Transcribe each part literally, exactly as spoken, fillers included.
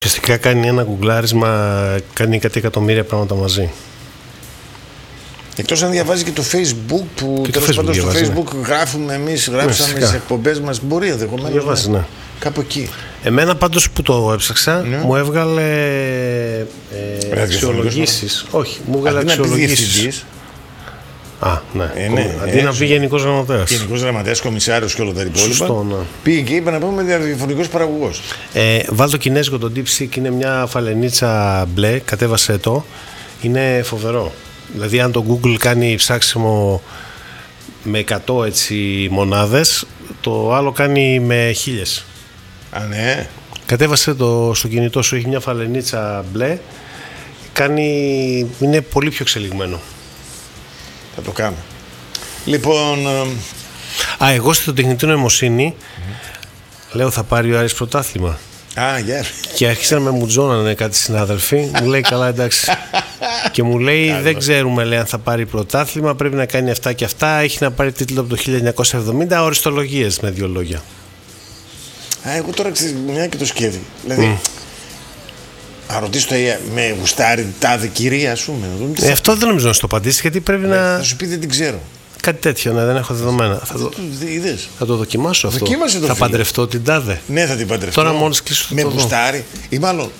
Ουσιαστικά κάνει ένα γκουγκλάρισμα, κάνει κάτι εκατομμύρια πράγματα μαζί. Εκτός αν διαβάζει και το Facebook που τέλος πάντων στο Facebook ναι. Γράφουμε εμείς, γράψαμε τις εκπομπές μας. Μπορεί ενδεχομένως. Διαβάζει, ναι. Κάπου εκεί. Εμένα πάντως που το έψαξα ναι. μου έβγαλε ε, αξιολογήσεις. Όχι, μου έβγαλε αξιολογήσεις. Α, ναι. Ε, ναι. Αντί ε, να πει γενικός γραμματέας. Γενικός γραμματέας, κομισάριος και όλα τα υπόλοιπα. Σωστό, ναι. Πήγε και είπε να πούμε διαφωνικός παραγωγός. Ε, βάλ το κινέζικο, το DeepSeek, είναι μια φαλενίτσα μπλε, κατέβασε το. Είναι φοβερό. Δηλαδή αν το Google κάνει ψάξιμο με εκατό έτσι, μονάδες, το άλλο κάνει με χίλιες. Α, ναι. Κατέβασε το στο κινητό σου, έχει μια φαλενίτσα μπλε, κάνει, είναι πολύ πιο εξελιγμένο. Θα το κάνω. Λοιπόν... Α, εγώ στην τεχνητή νοημοσύνη mm-hmm. λέω θα πάρει ο Άρης πρωτάθλημα. Α, yeah. Και άρχισαν να με μουτζώνανε κάτι συνάδελφοι. Μου λέει καλά εντάξει. Και μου λέει δεν ξέρουμε λέει, αν θα πάρει πρωτάθλημα, πρέπει να κάνει αυτά και αυτά. Έχει να πάρει τίτλο από το χίλια εννιακόσια εβδομήντα, οριστολογίες με δύο λόγια. Α, εγώ τώρα ξέρεις μια και το σκέφτη. Δηλαδή, mm. να ρωτήσω το ι έι με γουστάρει τάδε κυρία, ας πούμε. Ε, αυτό δεν νομίζω να σου το απαντήσει, γιατί πρέπει ναι, να. Θα σου πει δεν την ξέρω. Κάτι τέτοιο, ναι, δεν έχω δεδομένα. Θα το, θα το δοκιμάσω αυτό. Δοκίμασε το θα φίλε. Παντρευτώ την τάδε. Ναι, θα την παντρευτώ. Τώρα μόλις κλείσω το με γουστάρει ή μάλλον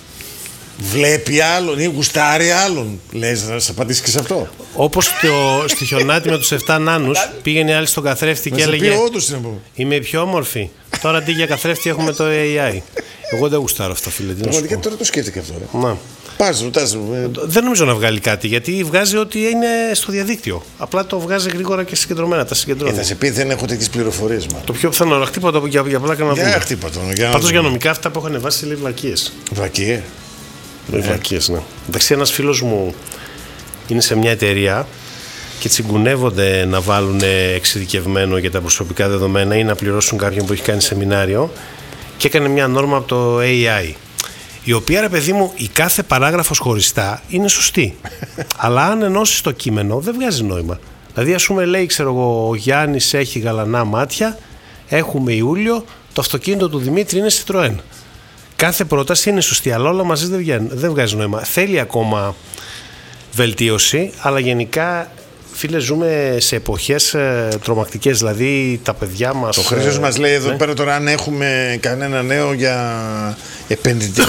βλέπει άλλον ή γουστάρει άλλον. Λες να σε απαντήσει και σε αυτό. Όπως στη Χιονάτη με τους επτά νάνους πήγαινε άλλη στον καθρέφτη και έλεγε είμαι η πιο όμορφη. Τώρα αντί για καθρέφτη έχουμε το έι άι. Εγώ δεν γουστάρω αυτά, φίλε. Πραγματικά τώρα το σκέφτηκα αυτό. Ρε. Να. Πας, ρωτάς. Δεν νομίζω να βγάλει κάτι, γιατί βγάζει ότι είναι στο διαδίκτυο. Απλά το βγάζει γρήγορα και συγκεντρωμένα. Τα συγκεντρώνει. Ε, θα σε πει δεν έχω τέτοιες πληροφορίες. Μα. Το πιο πιθανό, χτύπα για, για πλάκα να δούμε. Για χτύπα τον. Πάντως για νομικά αυτά που έχουν ανεβάσει λέει βλακίες. Βλακίες. Λέει βλακίες, ναι. Εντάξει, ένας φίλος μου είναι σε μια εταιρεία και τσιγκουνεύονται να βάλουν εξειδικευμένο για τα προσωπικά δεδομένα ή να πληρώσουν κάποιον που έχει κάνει σεμινάριο και έκανε μια νόρμα από το έι άι. Η οποία, ρε παιδί μου, η κάθε παράγραφος χωριστά είναι σωστή. Αλλά αν ενώσεις το κείμενο, δεν βγάζει νόημα. Δηλαδή, ας πούμε, λέει, ξέρω εγώ, ο Γιάννης έχει γαλανά μάτια, έχουμε Ιούλιο, το αυτοκίνητο του Δημήτρη είναι Citroën. Κάθε πρόταση είναι σωστή, αλλά όλα μαζί δεν, βγαίνει, δεν βγάζει νόημα. Θέλει ακόμα βελτίωση, αλλά γενικά, φίλε, ζούμε σε εποχές ε, τρομακτικές. Δηλαδή, τα παιδιά μας. Ο Χρήστος ε, μας λέει εδώ ναι. πέρα τώρα αν έχουμε κανένα νέο για επενδυτή.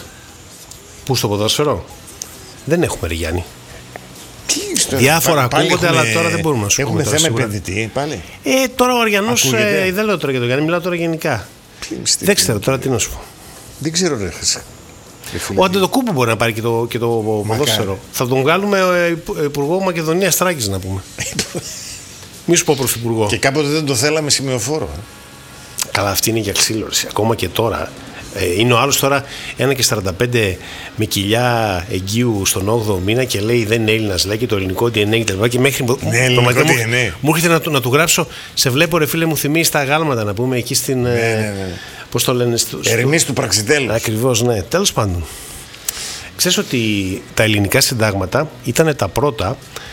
Πού στο ποδόσφαιρο? Δεν έχουμε, ρε Γιάννη. Τι στο... Διάφορα ακούγονται, έχουμε... αλλά τώρα δεν μπορούμε να σου πούμε. Έχουμε θέμα επενδυτή, πάλι. Ε, τώρα ο Αριανός, ε, δεν λέω τώρα για τον Γιάννη, μιλάω τώρα γενικά. Δεν ξέρω τώρα τι να σου πω. Δεν ξέρω, ρε Χρήστο. Ο Αντετοκούμπο μπορεί να πάρει και το, και το ποδόσφαιρο. Θα τον βγάλουμε υπουργό Μακεδονίας Θράκης να πούμε. Μη σου πω πρωθυπουργό. Και κάποτε δεν το θέλαμε σημειοφόρο. Καλά, αυτή είναι για ξύλωση. Ακόμα και τώρα. Ε, είναι ο άλλος τώρα ένα και σαράντα πέντε με κοιλιά εγγύου στον όγδοο μήνα και λέει δεν είναι Έλληνας, λέει και το ελληνικό ντι εν έι κτλ. Και μέχρι. Ναι, ελληνικό ντι εν έι. Μου έρχεται να, να του γράψω. Σε βλέπω, ρε φίλε, μου θυμίζει τα γάλματα να πούμε εκεί στην. Ναι, ναι, ναι. Πώς το λένε, στο. Ερεμής του Πραξιτέλου. Ακριβώς, ναι. Τέλος πάντων. Ξέρεις ότι τα ελληνικά συντάγματα ήταν τα πρώτα.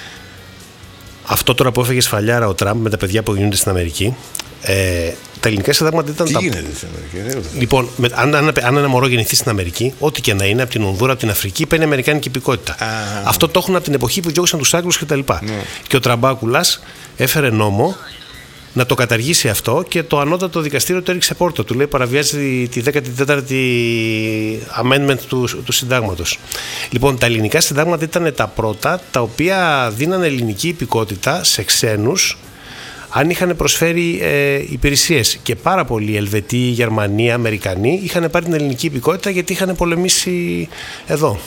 Αυτό τώρα που έφεγε σφαλιάρα ο Τραμπ με τα παιδιά που γίνονται στην Αμερική. Ε, τα ελληνικά συντάγματα ήταν Τι τα. Τι γίνεται στην Αμερική, Λοιπόν, με, αν, αν, αν ένα μωρό γεννηθεί στην Αμερική, ό,τι και να είναι, από την Ονδούρα, από την Αφρική, παίρνει αμερικάνικη υπηκότητα. Α, αυτό το έχουν από την εποχή που διώξαν τους Άγγλους κτλ. Ναι. Και ο Τραμπάκουλας έφερε νόμο να το καταργήσει αυτό και το ανώτατο δικαστήριο το έριξε πόρτα. Του λέει παραβιάζει τη δέκατη τέταρτη amendment του, του συντάγματος. Λοιπόν, τα ελληνικά συντάγματα ήταν τα πρώτα τα οποία δίνανε ελληνική υπηκότητα σε ξένους αν είχαν προσφέρει ε, υπηρεσίες. Και πάρα πολλοί Ελβετοί, Γερμανοί, Αμερικανοί είχαν πάρει την ελληνική υπηκότητα γιατί είχαν πολεμήσει εδώ.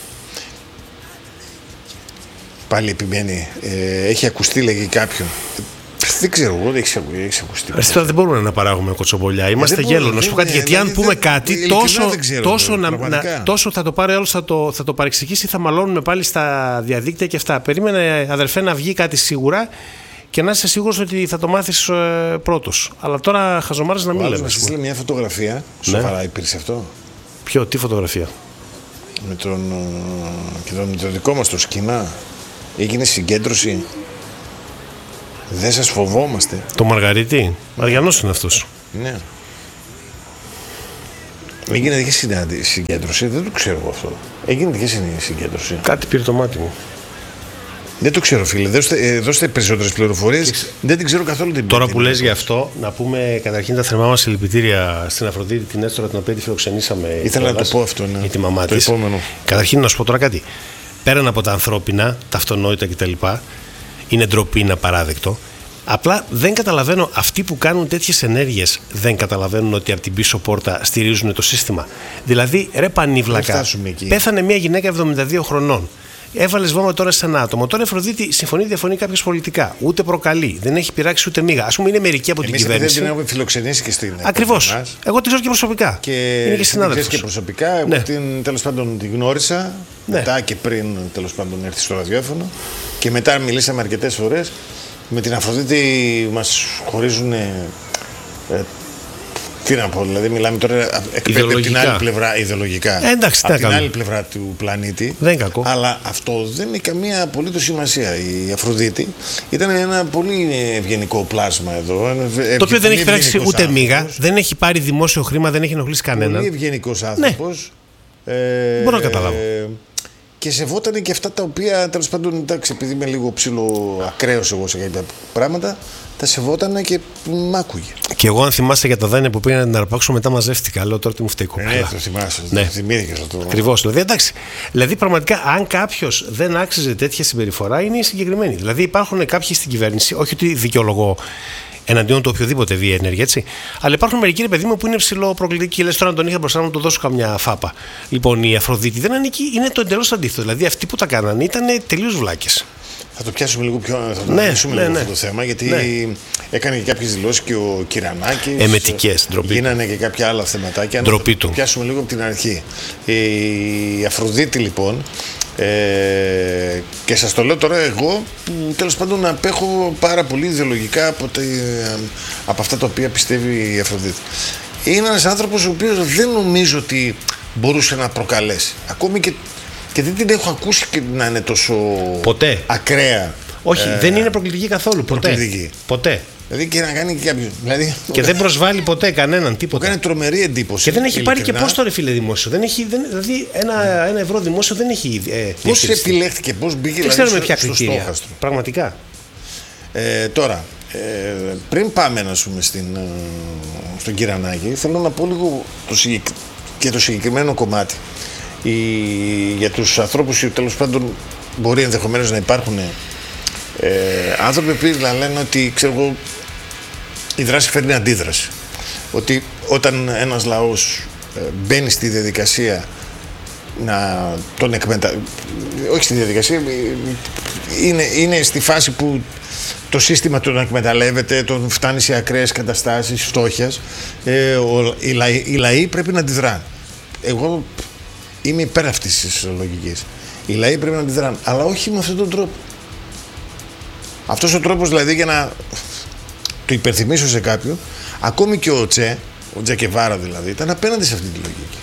Πάλι επιμένει. Ε, έχει ακουστεί, λέγει κάποιον. Δεν ξέρω, εγώ δεν έχει ακουστεί. Τώρα δεν μπορούμε να παράγουμε κοτσομπολιά. Είμαστε γέλο. Να σου πω κάτι. Γιατί αν πούμε κάτι, τόσο θα το πάρει άλλο, θα το, θα το παρεξηγήσει, θα μαλώνουμε πάλι στα διαδίκτυα και αυτά. Περίμενε, αδερφέ, να βγει κάτι σίγουρα και να είσαι σίγουρος ότι θα το μάθεις ε, πρώτος. Αλλά τώρα χαζομάρες να μην λέμε. Μας έστειλε μια φωτογραφία. Σοβαρά υπήρξε αυτό. Ποιο, τι φωτογραφία? Με τον, και τον, με το δικό μας το σκηνά. Έγινε συγκέντρωση. Δεν σας φοβόμαστε. Το Μαργαρίτη. Αριανός είναι αυτός. Ναι. Έγινε τέτοια συγκέντρωση, δεν το ξέρω εγώ αυτό. Έγινε τέτοια συγκέντρωση. Κάτι πήρε το μάτι μου. Δεν το ξέρω, φίλε. Δώστε, δώστε περισσότερες πληροφορίες. Και... Δεν την ξέρω καθόλου την Τώρα που λες γι' αυτό, να πούμε καταρχήν τα θερμά μας συλληπιτήρια στην Αφροδίτη, την Έστωρα, την οποία τη φιλοξενήσαμε. Ήθελα να το πω αυτό, ναι. Για τη μαμά το της. Επόμενο. Καταρχήν να σου πω τώρα κάτι. Πέραν από τα ανθρώπινα, τα αυτονόητα κτλ., είναι ντροπή, είναι απαράδεκτο. Απλά δεν καταλαβαίνω, αυτοί που κάνουν τέτοιες ενέργειες δεν καταλαβαίνουν ότι από την πίσω πόρτα στηρίζουν το σύστημα. Δηλαδή, ρε πανίβλακα, πέθανε μια γυναίκα εβδομήντα δύο χρονών. Έβαλες βόμβα τώρα σε ένα άτομο. Τώρα η Αφροδίτη συμφωνεί, διαφωνεί κάποιος πολιτικά. Ούτε προκαλεί, δεν έχει πειράξει ούτε μίγα. Ας πούμε, είναι μερικοί από Εμείς την κυβέρνηση. Δεν την έχουμε φιλοξενήσει και στην. Ακριβώς. Εγώ την ξέρω και προσωπικά. Και είναι και συνάδελφος. Και προσωπικά, εγώ ναι. την, τέλος πάντων την γνώρισα. Ναι. Μετά και πριν τέλος πάντων έρθει στο ραδιόφωνο. Και μετά μιλήσαμε αρκετές φορές. Με την Αφροδίτη μας χωρίζουν. Ε, τι να πω, δηλαδή μιλάμε τώρα από την άλλη πλευρά ιδεολογικά. Ε, εντάξει, από την άλλη πλευρά του πλανήτη. Δεν είναι κακό. Αλλά αυτό δεν έχει καμία απολύτως σημασία. Η Αφροδίτη ήταν ένα πολύ ευγενικό πλάσμα εδώ. Το οποίο δεν έχει πράξει ούτε μίγα, δεν έχει πάρει δημόσιο χρήμα, δεν έχει ενοχλήσει κανέναν. Πολύ ευγενικός άνθρωπος. Ναι. Ε, Μπορώ να καταλάβω. Και σεβόταν και αυτά τα οποία, τέλος πάντων, εντάξει, επειδή είμαι λίγο ψηλό ακραίος εγώ σε κάποια πράγματα, τα σεβόταν και μ' άκουγε. Και εγώ, αν θυμάστε για τα δάνεια που πήγα να την αρπάξω, μετά μαζεύτηκα. Λέω τώρα τι μου φταίει η κοπέλα. Ναι, το θυμάσαι. Ναι. Το θυμήθηκες αυτό. Ακριβώς. Δηλαδή, εντάξει. Δηλαδή, πραγματικά, αν κάποιος δεν άξιζε τέτοια συμπεριφορά, είναι η συγκεκριμένη. Δηλαδή, υπάρχουν κάποιοι στην κυβέρνηση, όχι ότι δικαιολογώ εναντίον του οποιοδήποτε βία ενέργεια, έτσι. Αλλά υπάρχουν μερικοί, ρε παιδί μου, που είναι ψηλό προκλητικοί. Λες τώρα να τον είχα μπροστά να του δώσω καμιά φάπα. Λοιπόν, η Αφροδίτη δεν ανήκει, είναι το εντελώς αντίθετο. Δηλαδή, αυτοί που τα κάνανε ήταν τελείως βλάκες. Θα το πιάσουμε λίγο πιο. Θα το ναι, αναλύσουμε ναι, λίγο ναι. αυτό το θέμα, γιατί ναι. έκανε και κάποιες δηλώσεις και ο Κυρανάκης. Εμετικές, ντροπή. Γίνανε και κάποια άλλα θεματάκια. Ντροπή του. Θα το πιάσουμε λίγο από την αρχή. Η Αφροδίτη, λοιπόν. Ε, και σας το λέω τώρα εγώ που τέλος πάντων απέχω πάρα πολύ ιδεολογικά από, τα, από αυτά τα οποία πιστεύει η Αφροδίτη. Είναι ένας άνθρωπος ο οποίος δεν νομίζω ότι μπορούσε να προκαλέσει. Ακόμη και, και δεν την έχω ακούσει και να είναι τόσο ποτέ ακραία. Όχι, ε, δεν είναι προκλητική καθόλου. Ποτέ. Προκλητική. Ποτέ. Δηλαδή και να κάνει και κάποιο. Δηλαδή, και δεν προσβάλλει ποτέ κανέναν τίποτα. Κάνει τρομερή εντύπωση. Και δεν έχει πάρει και πώς τώρα, φίλε, δημόσιο. Δεν έχει, δεν, δηλαδή ένα, ένα ευρώ δημόσιο δεν έχει. Ε, πώς επιλέχθηκε, πώς μπήκε δεν δηλαδή, ξέρουμε ποια στο κριτήρια. Στόχαστρο. Πραγματικά. Ε, τώρα, ε, πριν πάμε να πούμε στην, στον Κυρανάκη, θέλω να πω λίγο το, και το συγκεκριμένο κομμάτι. Η, για τους ανθρώπους που τέλος πάντων μπορεί ενδεχομένως να υπάρχουν ε, άνθρωποι που να λένε ότι ξέρω εγώ, η δράση φέρνει αντίδραση. Ότι όταν ένας λαός ε, μπαίνει στη διαδικασία να τον εκμεταλλεύει, όχι στη διαδικασία, είναι, είναι στη φάση που το σύστημα τον εκμεταλλεύεται, τον φτάνει σε ακραίες καταστάσεις φτώχειας, ε, ο, οι, λαοί, οι λαοί πρέπει να αντιδράνε. Εγώ είμαι υπέρ αυτής της λογικής. Οι λαοί πρέπει να αντιδράνε, αλλά όχι με αυτόν τον τρόπο. Αυτός ο τρόπος δηλαδή, για να το υπενθυμίσω σε κάποιον, ακόμη και ο Τσε, ο Τζεκεβάρα δηλαδή, ήταν απέναντι σε αυτή τη λογική.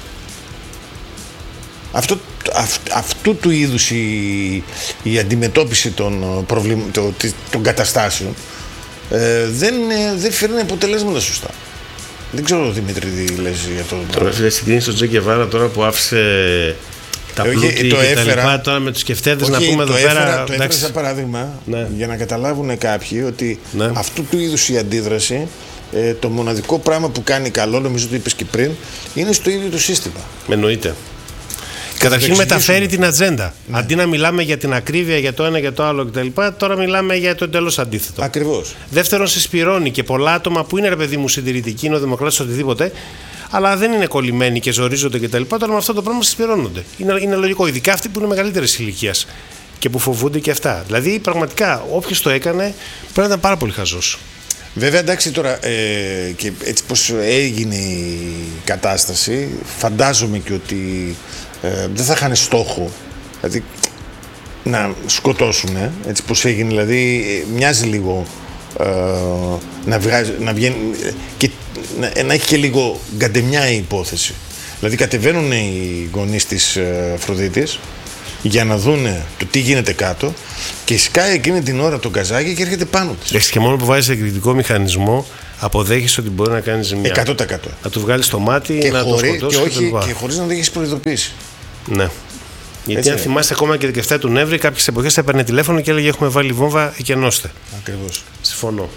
Αυτό, αυ, αυτού του είδους η, η αντιμετώπιση των, προβλημα, το, των καταστάσεων ε, δεν, δεν φέρνει αποτελέσματα σωστά. Δεν ξέρω, Δημήτρη, τι λες για αυτό. Τώρα έφυγε συγκρίνηση στον Τζεκεβάρα τώρα που άφησε τα πλούτη και τα λοιπά, τώρα με τους σκεφτέδες να πούμε εδώ έφερα, πέρα. Το έφερα σαν παράδειγμα, ναι, για να καταλάβουν κάποιοι ότι ναι, αυτού του είδους η αντίδραση, ε, το μοναδικό πράγμα που κάνει καλό, νομίζω το είπες και πριν, είναι στο ίδιο το σύστημα. Με εννοείται. Καταρχήν μεταφέρει την ατζέντα. Ναι. Αντί να μιλάμε για την ακρίβεια, για το ένα, για το άλλο κτλ., τώρα μιλάμε για το εντελώς αντίθετο. Ακριβώς. Δεύτερον, συσπηρώνει και πολλά άτομα που είναι, ρε παιδί μου, συντηρητικοί, είναι ο δημοκράτης, οτιδήποτε, αλλά δεν είναι κολλημένοι και ζορίζονται κτλ. Τώρα με αυτό το πράγμα συσπηρώνονται. Είναι, είναι λογικό. Ειδικά αυτοί που είναι μεγαλύτερης ηλικίας και που φοβούνται και αυτά. Δηλαδή, πραγματικά, όποιος το έκανε πρέπει να ήταν πάρα πολύ χαζός. Βέβαια, εντάξει, τώρα ε, και έτσι πως έγινε η κατάσταση, φαντάζομαι και ότι ε, δεν θα είχαν στόχο, δηλαδή να σκοτώσουν, ε, έτσι πως έγινε, δηλαδή μοιάζει λίγο ε, να, βγάζει, να βγαίνει και να, να έχει και λίγο γκαντεμιά η υπόθεση. Δηλαδή κατεβαίνουν οι γονείς της Αφροδίτης για να δούνε το τι γίνεται κάτω και σκάει εκείνη την ώρα το γκαζάκι και έρχεται πάνω της. Έχεις και μόνο που βάζεις εκρηκτικό μηχανισμό, αποδέχεις ότι μπορεί να κάνει ζημιά. εκατό τοις εκατό. Να του βγάλεις το μάτι, και να χωρί, το σκοτώσεις και, όχι, και, και χωρίς να το έχεις προειδοποιήσει. Ναι. Γιατί Έτσι αν είναι. θυμάστε ακόμα και δεκαεφτά του Νεύρη, κάποιες εποχές έπαιρνε τηλέφωνο και έλεγε έχουμε βάλει βόμβα, εκενώστε. Ακριβώς. Συμφωνώ.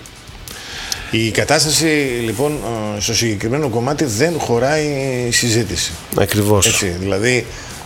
Η κατάσταση λοιπόν στο συγκεκριμένο κομμάτι δεν χωράει συζήτηση. Ακριβώς. Έτσι, δηλαδή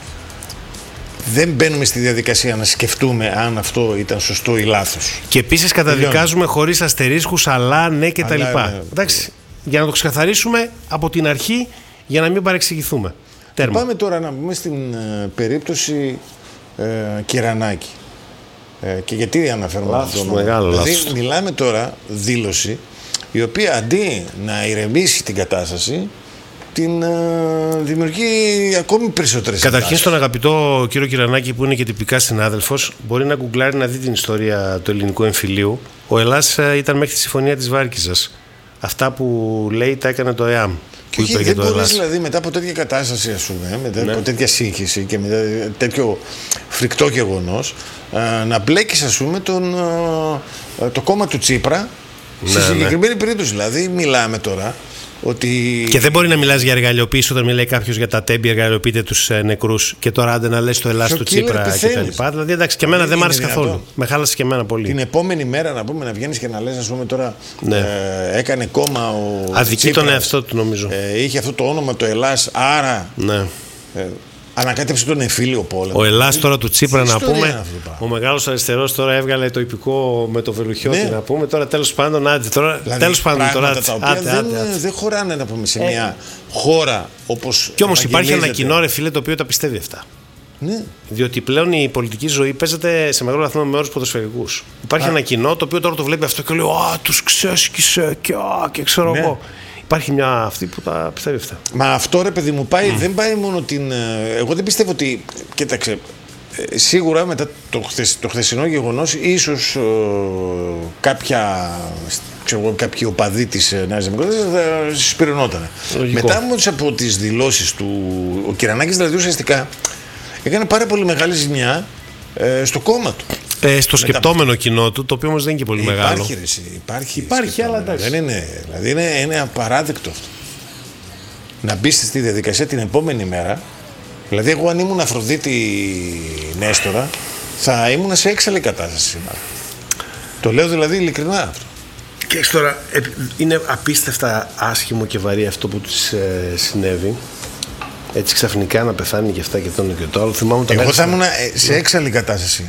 δεν μπαίνουμε στη διαδικασία να σκεφτούμε αν αυτό ήταν σωστό ή λάθος. Και επίσης καταδικάζουμε χωρίς αστερίσκους, αλλά ναι και τα Αλλά, λοιπά. ναι. Εντάξει, για να το ξεκαθαρίσουμε από την αρχή, για να μην παρεξηγηθούμε. Τέρμα. Πάμε τώρα να πούμε στην ε, περίπτωση ε, Κυρανάκη. Ε, και γιατί αναφέρουμε Λάθος, αυτό. μεγάλο δηλαδή, λάθος. μιλάμε τώρα δήλωση η οποία αντί να ηρεμήσει την κατάσταση, την ε, δημιουργεί ακόμη περισσότερες Καταρχήν εντάσεις. στον αγαπητό κύριο Κυρανάκη, που είναι και τυπικά συνάδελφος, μπορεί να γκουγκλάρει να δει την ιστορία του ελληνικού εμφυλίου. Ο Ελλάς ε, ήταν μέχρι τη συμφωνία της Βάρκιζας. Αυτά που λέει τα έκανε το ΕΑΜ. Και όχι, δεν μπορείς δηλαδή μετά από τέτοια κατάσταση, ας πούμε, μετά Ναι. από τέτοια σύγχυση και μετά τέτοιο φρικτό γεγονός, ε, να μπλέκεις, ας πούμε, τον, ε, το κόμμα του Τσίπρα στη Ναι, συγκεκριμένη περίπτωση. Δηλαδή, μιλάμε τώρα ότι. Και δεν μπορεί να μιλάς για εργαλειοποίηση όταν μιλάει κάποιος για τα τέμπη, εργαλειοποιείται τους ε, νεκρούς, και τώρα άντε να λες το Ελλάς Πιο του killer Τσίπρα πεθαίνεις. κτλ. Δηλαδή, εντάξει, και εμένα Δηλαδή, δεν μ' άρεσε είναι καθόλου. δυνατόν. Με χάλασε και εμένα πολύ. Την επόμενη μέρα να πούμε να βγαίνεις και να λες, ας πούμε τώρα, Ναι. ε, έκανε κόμμα ο Αδικεί Τσίπρας, τον εαυτό του, νομίζω. ε, είχε αυτό το όνομα το Ελλάς, άρα Ναι. ε, ανακάτεψε τον εμφύλιο πόλεμο. Ο Ελλάς τώρα του Τσίπρα, Τι να ιστορία είναι πούμε. αυτό το πράγμα? Ο μεγάλος αριστερός τώρα έβγαλε το υπηκό με το Βελουχιώτη, Ναι. να πούμε. Τώρα τέλος πάντων, άντε τώρα. Δηλαδή, τέλος πάντων, τώρα. πράγματα τα οποία Άντε, δεν, άντε, άντε. δεν χωράνε να πούμε σε μια χώρα όπως. Κι όμως υπάρχει ένα ευαγγελίζεται. κοινό, ρε φίλε, το οποίο τα πιστεύει αυτά. Ναι. Διότι πλέον η πολιτική ζωή παίζεται σε μεγάλο βαθμό με όρους ποδοσφαιρικούς. Υπάρχει Α. ένα κοινό το οποίο τώρα το βλέπει αυτό και λέει Α, τους ξέσκησε και, α, και ξέρω Ναι. εγώ. Υπάρχει μια αυτή που τα πιστεύει αυτά. Μα αυτό, ρε παιδί μου, πάει, δεν πάει μόνο την. ε, Εγώ δεν πιστεύω ότι. Κοίταξε. ε, Σίγουρα μετά το, χθες, το χθεσινό γεγονός, ίσως ε, κάποια. Ξέρω εγώ, κάποιοι οπαδοί της ε, Νέας Δημοκρατίας θα συσπυρωνόταν. Λογικό. Μετά όμως από τις δηλώσεις του. Ο Κυρανάκης δηλαδή ουσιαστικά έκανε πάρα πολύ μεγάλη ζημιά ε, στο κόμμα του. Ε, στο σκεπτόμενο κοινό του, το οποίο όμως δεν είναι και πολύ μεγάλο. Υπάρχει, ρε, εσύ, υπάρχει, Υπάρχει, σκεπτόμενο. αλλά εντάξει. Δεν είναι, δηλαδή είναι, είναι απαράδεκτο αυτό. Να μπει στη διαδικασία την επόμενη μέρα. Δηλαδή, εγώ αν ήμουν Αφροδίτη Νέστορα, θα ήμουν σε έξαλλη κατάσταση σήμερα. Το λέω δηλαδή ειλικρινά αυτό. Και έχεις τώρα, ε, είναι απίστευτα άσχημο και βαρύ αυτό που της ε, συνέβη. Έτσι ξαφνικά να πεθάνει και αυτά και το ένα και το άλλο. Θυμάμαι τον Εγώ Άλιστα- θα ήμουν ε, σε έξαλλη κατάσταση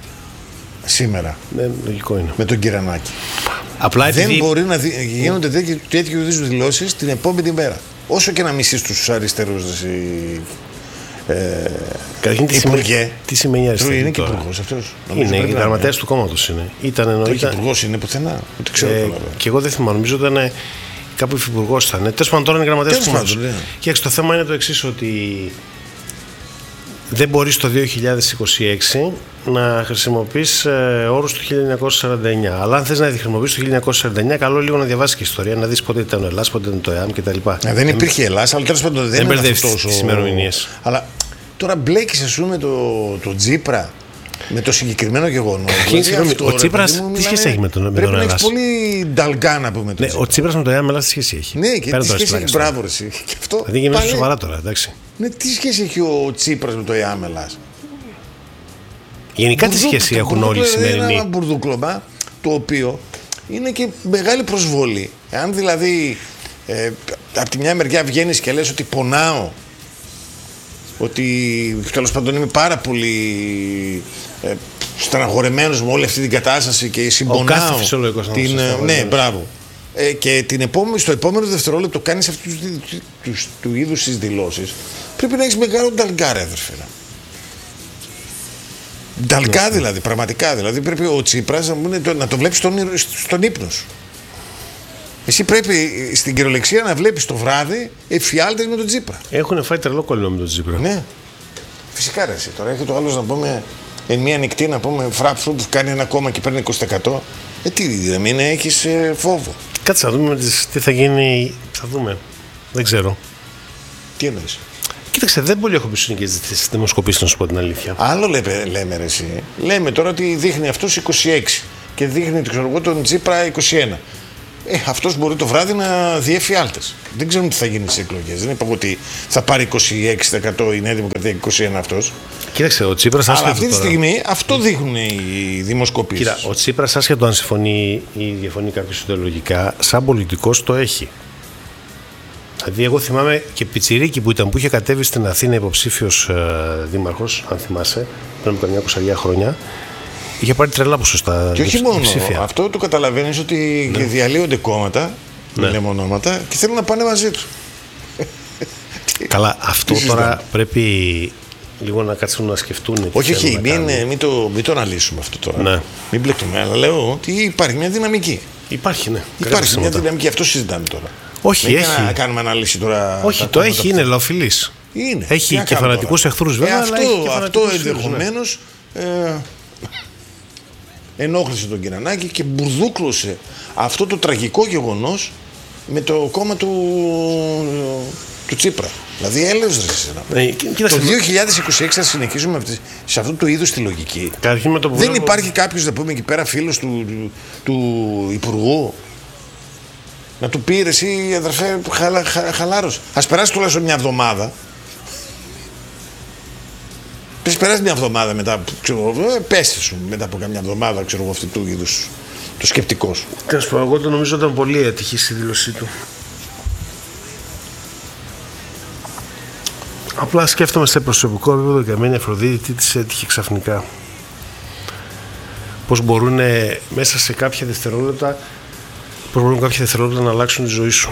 σήμερα Ναι, λογικό είναι. με τον Κυρανάκη. Απλά Δεν επειδή. μπορεί να δι... γίνονται τέτοιου, τέτοιου είδου δηλώσει την επόμενη μέρα. Όσο και να μισείς τους αριστερούς, εσύ, ε, Καταρχήν, τι, Υπουργέ. σημαίνει, τι σημαίνει αριστερή είναι και τώρα? υπουργός αυτός. Είναι η γραμματέας του κόμματος είναι. Ήταν εννοείται. Όχι υπουργός είναι πουθενά. Ούτε ξέρω Ε, καλά. και εγώ δεν θυμάμαι, νομίζω ότι ήταν κάπου υφυπουργός ήταν. Τέλος πάντων, τώρα είναι γραμματέας του Τέλος κόμματος. πάντων, ναι. Κοίταξε, το θέμα είναι το εξής, ότι δεν μπορείς το δύο χιλιάδες είκοσι έξι να χρησιμοποιείς ε, όρους του χίλια εννιακόσια σαράντα εννιά. Αλλά αν θες να τη χρησιμοποιήσεις το χίλια εννιακόσια σαράντα εννιά, καλό λίγο να διαβάσεις και ιστορία, να δεις πότε ήταν ο Ελλάς, πότε ήταν το ΕΑΜ κτλ. Ε, δεν υπήρχε Ελλάς, αλλά τέλος πάντων δεν, δεν είναι μπερδεύεις αυτός τις ο- ημερομηνίες. Αλλά τώρα μπλέκεις, ας πούμε, το, το Τσίπρα με το συγκεκριμένο γεγονός. Αρχήν, συγγνώμη, αυτό, ο ρε Τσίπρας παιδί μου, τι μιλάμε- σχέση έχει με τον- με Πρέπει τον να Ελλάς? έχεις πολύ νταλγκά να πούμε. Ναι, ο Τσίπρας με το ΕΑΜ, Ελλάς τι σχέση έχει? Ναι, και Πέραν τι τώρα σχέση τις έχει, πλάκες τώρα. μπράβο ρε, εσύ. Και αυτό, Δηλαδή γίνεται πάλι- σοβαρά τώρα, εντάξει. Ναι, τι σχέση έχει ο Τσίπρας με το ΕΑΜ Ελλάς? Γενικά τι Μπουρδούκλο, σχέση το έχουν όλοι οι μπουρδούκλο είναι σημερινοί? ένα μπουρδούκλωμα το οποίο είναι και μεγάλη προσβολή. Εάν δηλαδή ε, από τη μια μεριά βγαίνεις και λες ότι πονάω, ότι τέλος πάντων είμαι πάρα πολύ ε, στεναχωρεμένος με όλη αυτή την κατάσταση και συμπονάω. κάθε φυσιολογικός άνθρωπος την, είναι ε, ναι, στεναχωρημένος. μπράβο. Ε, και την επόμενη, στο επόμενο δευτερόλεπτο κάνεις αυτού τους, τους, του είδους τις δηλώσεις, πρέπει να έχεις μεγάλο νταλγκάρ, αδερφέ. Νταλκά δηλαδή, πραγματικά. Δηλαδή πρέπει ο Τσίπρας να, μου είναι- να το βλέπεις στον, στον ύπνο σου. Εσύ πρέπει στην κυριολεξία να βλέπεις το βράδυ εφιάλτες με τον Τσίπρα. Έχουν φάει τρελό κολλό με τον Τσίπρα. Ναι. Φυσικά ρε εσύ. Τώρα έχει το άλλο να πούμε εν μία νυχτή να πούμε φράπφρου που κάνει ένα κόμμα και παίρνει είκοσι τοις εκατό. Ε, τι να μην έχεις ε, φόβο. Κάτσε να δούμε τις- τι θα γίνει. Θα δούμε. Δεν ξέρω. Τι εννοείς? Κοίταξε, δεν πολύ έχω εμπιστοσύνη και στις δημοσκοπήσεις, να σου πω την αλήθεια. Άλλο λέμε, λέμε ρε εσύ. Λέμε τώρα ότι δείχνει αυτός είκοσι έξι και δείχνει ξέρω εγώ, τον Τσίπρα είκοσι ένα. Ε, αυτός μπορεί το βράδυ να δει εφιάλτες. Δεν ξέρουμε τι θα γίνει στις εκλογές. Δεν είπαμε ότι θα πάρει είκοσι έξι τοις εκατό η Νέα Δημοκρατία και είκοσι ένα αυτός. Κοίταξε, ο Τσίπρας. Αλλά αυτή τη τώρα στιγμή αυτό δείχνουν οι δημοσκοπήσεις. Κοίτα, ο Τσίπρας, άσχετο αν συμφωνεί ή διαφωνεί κάποιος ιδεολογικά, σαν πολιτικός το έχει. Δηλαδή, εγώ θυμάμαι και πιτσιρίκι που ήταν, που είχε κατέβει στην Αθήνα υποψήφιος ε, δήμαρχος, αν θυμάσαι, πριν από καμιά είκοσι χρόνια. Είχε πάρει τρελά ποσοστά. Και όχι μόνο αυτό, το καταλαβαίνεις ότι ναι. διαλύονται κόμματα, ναι. λέμε ονόματα, και θέλουν να πάνε μαζί του. Καλά, αυτό τώρα πρέπει λίγο να κάτσουν να σκεφτούν. Όχι, όχι, μην, μην, το, μην το αναλύσουμε αυτό τώρα. Ναι. Μην μπλεκτούμε, αλλά λέω ότι υπάρχει μια δυναμική. Υπάρχει, ναι. Υπάρχει μια δυναμική, αυτό συζητάμε τώρα. Όχι, μην έχει. Να κάνουμε ανάλυση τώρα. Όχι, το έχει, είναι λαοφιλής. Είναι. Έχει και φανατικούς εχθρούς βέβαια. Ε, αυτό αυτό ενδεχομένως ναι. ε, ενόχλησε τον Κυρανάκη και μπουρδούκλωσε αυτό το τραγικό γεγονός με το κόμμα του, του Τσίπρα. Δηλαδή έλεος ρε ε, το δύο χιλιάδες είκοσι έξι θα συνεχίσουμε σε αυτού του είδους τη λογική. Το δεν βλέπω... υπάρχει κάποιος, να πούμε εκεί πέρα, φίλος του, του, του Υπουργού να του πει εσύ αδερφέ χαλα, χα, χαλάρος. Ας περάσει τουλάχιστον μια εβδομάδα. Πες περάσει μια εβδομάδα μετά, ξέρω, πέσει σου μετά από καμιά εβδομάδα, ξέρω εγώ, αυτή του είδους το σκεπτικό σου. Τέλος πάντων, εγώ το νομίζω ήταν πολύ ατυχή στη δήλωσή του. Απλά σκέφτομαι σε προσωπικό επίπεδο και εμένα η Αφροδίτη τι της έτυχε ξαφνικά. Πώς μπορούν μέσα σε κάποια δευτερόλεπτα, πώς μπορούν κάποια δευτερόλεπτα να αλλάξουν τη ζωή σου.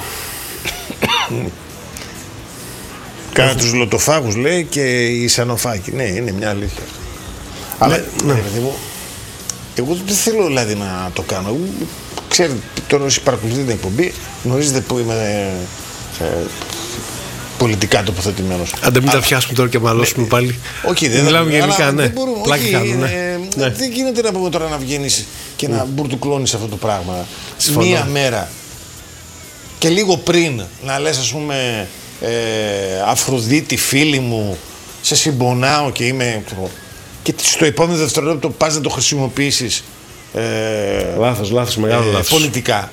Κάνα τους λοτοφάγους λέει και οι σανοφάγοι. Ναι, είναι μια αλήθεια αυτό. Αλλά ναι, ναι. Εγώ, εγώ δεν θέλω δηλαδή να το κάνω. Εγώ, ξέρετε, τώρα όσοι παρακολουθείτε την εκπομπή γνωρίζετε που είμαι ε, ε, πολιτικά τοποθετημένος. Αν δεν μην τα πιάσουμε τώρα και μαλώσουμε ναι, πάλι. Όχι, δεν μιλάμε γενικά, ναι. Δεν μπορούμε, Πλάκι όχι, κάνουμε, ε, ναι. Δεν γίνεται να πούμε τώρα να βγαίνεις και να mm. μπουρτουκλώνεις αυτό το πράγμα. Συμφωνώ. Μία μέρα και λίγο πριν να λες ας πούμε ε, Αφροδίτη φίλη μου, σε συμπονάω και είμαι... Και στο επόμενο δευτερόλεπτο πας να το χρησιμοποιήσεις ε, λάθος, λάθος, μεγάλο ε, λάθος. Πολιτικά.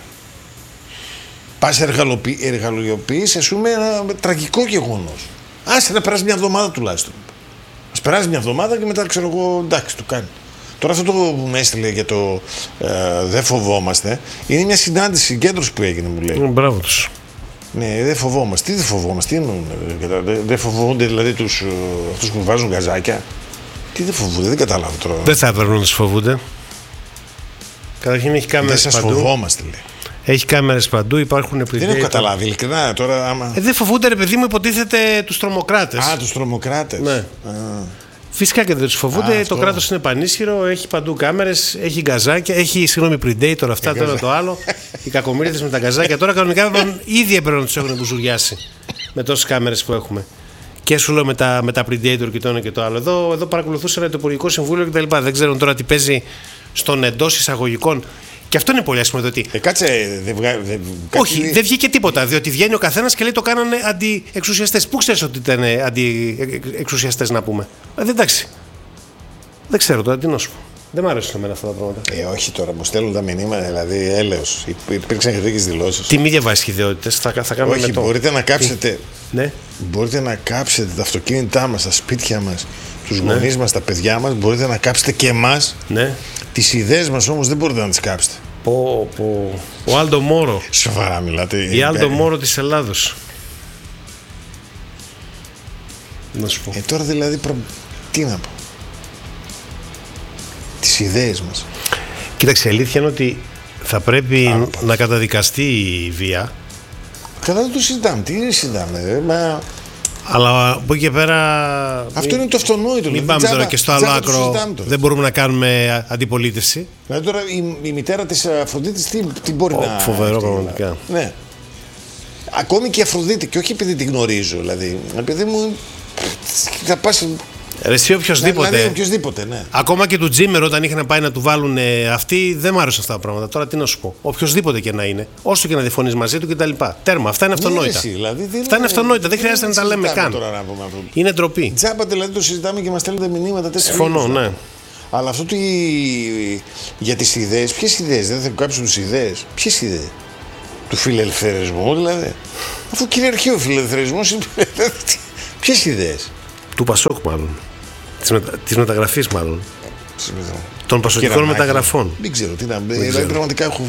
Πας εργαλειοποιείς, ας πούμε, ένα τραγικό γεγονός. Άσε να περάσει μια εβδομάδα τουλάχιστον. Ας περάσει μια εβδομάδα και μετά ξέρω εγώ, εντάξει, το κάνει. Τώρα αυτό το που με έστειλε για το ε, δεν φοβόμαστε, είναι μια συνάντηση συγκέντρωση που έγινε, μου λέει. Mm, μπράβο τους. Ναι, δεν φοβόμαστε. Τι δεν φοβόμαστε, τι εννοούν, δεν φοβούνται δηλαδή τους, αυτούς που βάζουν γκαζάκια. Τι δεν φοβούνται, δεν καταλάβω τώρα. Δεν θα έπρεπε να τους φοβούνται. Καταρχήν έχει κάμερες παντού. Δεν σας φοβόμαστε, λέει. Έχει κάμερες παντού, υπάρχουν επειδή. Δεν έχω καταλάβει, ειλικρινά τώρα. Άμα... Ε, δεν φοβούνται, ρε παιδί μου, υποτίθεται τους τρομοκράτες. Α, τους τρομοκράτες. Ναι. Α. Φυσικά και δεν τους φοβούνται. Α, το κράτος είναι πανίσχυρο, έχει παντού κάμερες, έχει γκαζάκια, έχει συγγνώμη Predator, αυτά τώρα το άλλο. Οι κακομοίριδες με τα γκαζάκια τώρα κανονικά ήδη έπρεπε να τους έχουν μπουζουριάσει με τόσες κάμερες που έχουμε. Και σου λέω με τα, με τα Predator και το ένα και το άλλο. Εδώ, εδώ παρακολουθούσα το Υπουργικό Συμβούλιο κτλ. Δεν ξέρουν τώρα τι παίζει στον εντός εισαγωγικών. Και αυτό είναι πολύ άσχημο. Διότι... Ε, κάτσε, δεν βγα... δε... Όχι, κάτι... δεν βγήκε τίποτα. Διότι βγαίνει ο καθένας και λέει το κάνανε αντιεξουσιαστές. Πού ξέρεις ότι ήταν αντιεξουσιαστές, να πούμε. Ε, δεν, εντάξει. Δεν ξέρω τώρα τι να σου πω. Δεν μ' αρέσουν εμένα αυτά τα πράγματα. Ε, όχι τώρα, μου στέλνουν τα μηνύματα, δηλαδή έλεος. Υπήρξαν και τέτοιες δηλώσεις. Τι μη διαβάσεις ιδεότητες, θα, θα κάνουμε όχι, με το... μπορείτε να κάψετε. Ναι. Μπορείτε να κάψετε τα αυτοκίνητά μας, τα σπίτια μας, τους ναι. γονείς μας, τα παιδιά μας. Μπορείτε να κάψετε και εμάς. Ναι. Τις ιδέες μας όμως δεν μπορείτε να τις κάψετε. Πω, πω. Ο Άλντο Μόρο. Σοβαρά μιλάτε. Η Άλντο Μόρο της Ελλάδος. Να σου πω. Ε, τώρα δηλαδή, προ... τι να πω. Τις ιδέες μας. Κοίταξε, η αλήθεια είναι ότι θα πρέπει Α, να καταδικαστεί η βία. Καλά, δεν το συζητάμε. Τι είναι συζητάμε, μα... Αλλά από εκεί και πέρα. Αυτό μην, είναι το αυτονόητο. Μην πάμε τώρα και στο άλλο άκρο. Δεν μπορούμε να κάνουμε αντιπολίτευση. Δηλαδή τώρα η, η μητέρα της Αφροδίτης τι, τι μπορεί oh, να. Φοβερό, πραγματικά. Ναι. Ακόμη και η Αφροδίτη, και όχι επειδή τη γνωρίζω, δηλαδή. Επειδή μου. Θα πας Ρε, εσύ οποιοσδήποτε. Δηλαδή, οποιοσδήποτε, ναι. Ακόμα και του Τζίμερ όταν είχε να πάει να του βάλουν ε, αυτοί, δεν μ' άρεσαν αυτά τα πράγματα. Τώρα τι να σου πω. Οποιοσδήποτε και να είναι, όσο και να διαφωνεί μαζί του κτλ. Τέρμα. Αυτά είναι αυτονόητα. Ναι, εσύ, δηλαδή, δεν αυτά είναι αυτονόητα. Δεν, δεν χρειάζεται να τα λέμε καν. Είναι ντροπή. Τζάμπα δηλαδή το συζητάμε και μα στέλνετε μηνύματα τέτοια. Συμφωνώ, ναι. Αλλά αυτό τι. Για τι ιδέε, ποιε ιδέε, δεν θα κάψουν τι ιδέε. Ποιε ιδέε. Του φιλελευθερισμού δηλαδή. Αφού κυριαρχεί ο φιλελευθερισμός, ποιες ιδέες. Του Πασόκ μάλλον. Της, μετα... της μεταγραφής μάλλον. Συμμετώ. Των πασοκικών μεταγραφών. Δεν ξέρω τι να δηλαδή πραγματικά έχω.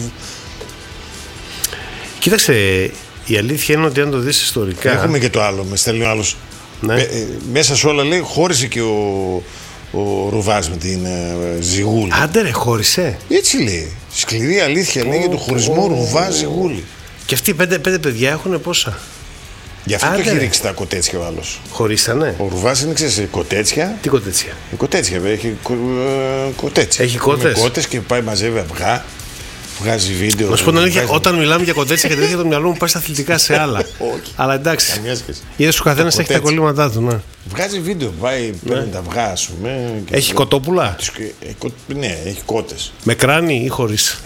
Κοίταξε, η αλήθεια είναι ότι αν το δεις ιστορικά. Έχουμε και το άλλο, με στέλνει ο άλλος. Ναι. Ε, μέσα σε όλα λέει χώρισε και ο, ο Ρουβάς με την ε, Ζιγούλη. Άντε ρε, χώρισε. Έτσι λέει. Σκληρή αλήθεια λέει για το χωρισμό Ρουβά Ζιγούλη. Και αυτοί οι πέντε, πέντε παιδιά έχουν πόσα. Γι' αυτό το έχει ρίξει τα κοτέτσια ο άλλος. Χωρίσανε. Ο Ρουβάς είναι, ξέρεις, κοτέτσια. Τι κοτέτσια. Η κοτέτσια, έχει κο, ε, κοτέτσια. Έχει κότες. Κότες και πάει μαζεύει αυγά. Βγάζει βίντεο. Να σου πω την αλήθεια, όταν μιλάμε για κοτέτσια και τέτοια, το μυαλό μου πάει στα αθλητικά σε άλλα. Αλλά εντάξει. Είδες ο καθένας έχει τα κολλήματά του. Ναι. Βγάζει βίντεο, πάει, παίρνει τα αυγά, ας πούμε. Έχει κοτόπουλα. Ναι, έχει κότες. Με κράνη ή χωρίς.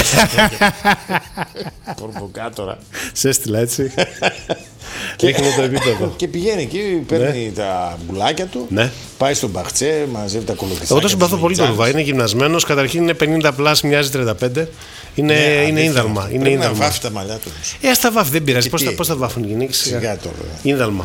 Προβοκάτορα. Σε έστειλα έτσι. Ρίχνει το επίπεδο. Και πηγαίνει εκεί, παίρνει ναι. τα μπουλάκια του, ναι. πάει στον Μπαχτσέ, μαζεύει τα κολοκυθάκια. Εγώ το συμπαθώ πολύ τον Ρουβά. Είναι γυμνασμένος. Καταρχήν είναι πενήντα πλάς, μοιάζει τριάντα πέντε. Είναι, ναι, είναι ίνδαλμα. Είναι πρέπει να βάφει τα μαλλιά του. Ε, ας τα βάφει, δεν πειράζει. Πώς θα, θα βάφουν οι γυναίκες. Σιγά τώρα. Ίνδαλμα.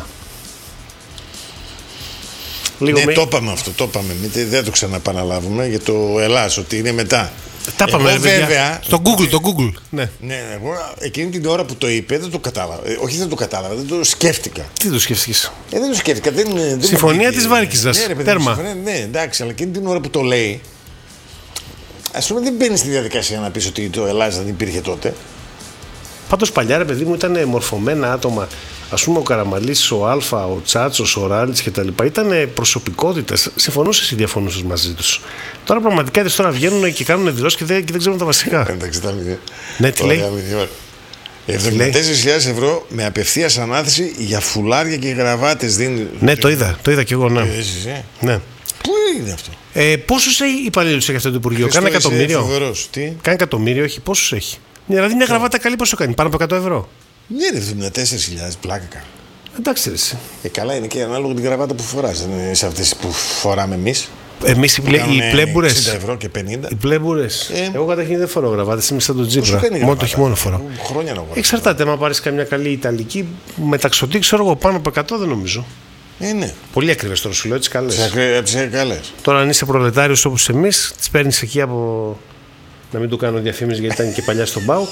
Λίγο ναι, με... το είπαμε αυτό, το είπαμε. Δεν το ξαναπαναλάβουμε για το Ελλάς, ότι είναι μετά. Τα είπαμε, εγώ, βέβαια. Στο Google, το Google. Ναι. Ναι, εγώ εκείνη την ώρα που το είπε δεν το κατάλαβα. Ε, όχι, δεν το κατάλαβα, δεν το σκέφτηκα. Τι το σκέφτηκες. Ε, δεν το σκέφτηκα. Δεν, δεν Συμφωνία της Βάρκηζας. Ναι, τέρμα. Ναι, ναι, εντάξει, αλλά εκείνη την ώρα που το λέει. Ας πούμε, δεν μπαίνει στη διαδικασία να πεις ότι το Ελλάς δεν υπήρχε τότε. Πάντως παλιά, ρε παιδί μου, ήταν μορφωμένα άτομα. Ας πούμε, ο Καραμαλής, ο Αλφα, ο Τσάτσος, ο Ράλιτς κτλ. Ήταν προσωπικότητες. Συμφωνούσες ή διαφωνούσες μαζί τους. Τώρα πραγματικά είδες τώρα βγαίνουν και κάνουν δηλώσεις και δεν, και δεν ξέρουν τα βασικά. Εντάξει, τα μηδία. Ναι, τι λέει. εβδομήντα τέσσερις χιλιάδες ευρώ με απευθείας ανάθεση για φουλάρια και γραβάτες δίνει. Ναι, το είδα, το είδα κι εγώ, ναι. Είδες, ε? Ναι. Πού είναι αυτό. Ε, πόσους υπαλλήλους έχει αυτό το Υπουργείο, κάνει εκατομμύριο. Φοβερός. Τι? Κάνει εκατομμύριο, όχι, πόσους έχει. Δηλαδή μια γραβάτα καλή πόσο κάνει, πάνω από εκατό ευρώ. Ναι, ρε, εβδομήντα τέσσερις χιλιάδες, πλάκα κάνει. Εντάξει, ρε. Ε, καλά είναι και ανάλογα την γραβάτα που φοράς. Δεν είναι σε αυτές που φοράμε εμείς. Εμείς οι, πλε, οι πλέμπουρες. εξήντα ευρώ και πενήντα. Οι πλέμπουρες. Ε, Εγώ καταρχήν δεν φορώ γραβάτες, είμαι σαν τον Τζίπρα. Μόνο γραβάτα, το χειμώνα φοράω. Χρόνια να φοράω. Εξαρτάται, άμα πάρεις καμιά καλή Ιταλική, μεταξωτή, ξέρω εγώ, πάνω από εκατό δεν νομίζω. Ε, ναι. Πολύ ακριβές τώρα σου λέω, τις καλές. Τις καλές. Τώρα αν είσαι προλετάριος όπως εμείς, τις παίρνεις εκεί από. Να μην του κάνω διαφήμιση γιατί ήταν και παλιά στον ΠΑΟΚ.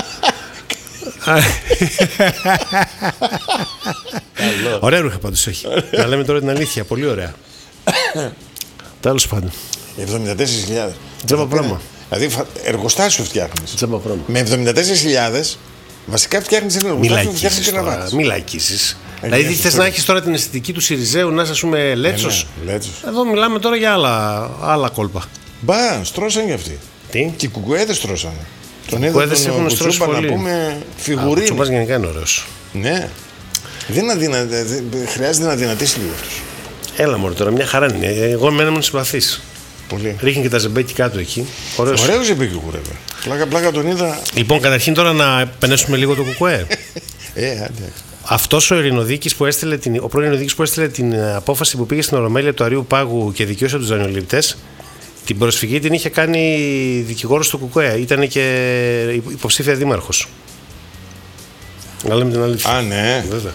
Ωραία ρούχα πάντως έχει. Να λέμε τώρα την αλήθεια, πολύ ωραία. Τέλος πάντων. εβδομήντα τέσσερις χιλιάδες. Τζάμπα πράγμα. Δηλαδή εργοστάσιο φτιάχνεις. Τζάμπα πράγμα. Με εβδομήντα τέσσερις χιλιάδες βασικά φτιάχνεις ένα εργοστάσιο που φτιάχνεις και γραβάτες. Μη λαϊκίσεις. Δηλαδή θες να έχεις τώρα την αισθητική του Σιριζέου, να είσαι ας πούμε Λέτσος. Εδώ μιλάμε τώρα για άλλα κόλπα. Μπα, στρώσαν κι αυτοί. Τι? Και οι κουκουέδες στρώσανε. Τον είδα τον έχουν στρώσει πολύ. Να πούμε φιγουρίνη. Ο Τσούπας γενικά είναι ωραίος. Ναι. Δεν αδυνα... χρειάζεται να δυνατήσει λίγο αυτός. Έλα μωρέ τώρα, μια χαρά είναι. Εγώ εμένα μου συμπαθείς. Πολύ. Ρίχνει και τα ζεμπέκι κάτω εκεί. Ωραίος. Ωραίο ζεμπέκι ο κουκουέ. Πλάκα, πλάκα τον είδα. Λοιπόν, καταρχήν τώρα να πενέσουμε λίγο το κουκουέ. ε, άντε. Αυτός ο Ειρηνοδίκης που έστειλε την, ο πρώην Ειρηνοδίκης που έστειλε την απόφαση που πήγε στην Ολομέλεια του Αρείου Πάγου και δικαίωσε τους δανειοληπτές, την προσφυγή την είχε κάνει δικηγόρος του κουκουέ. Ήταν και υποψήφια δήμαρχος. Να λέμε την αλήθεια. Α, ναι. Βέβαια.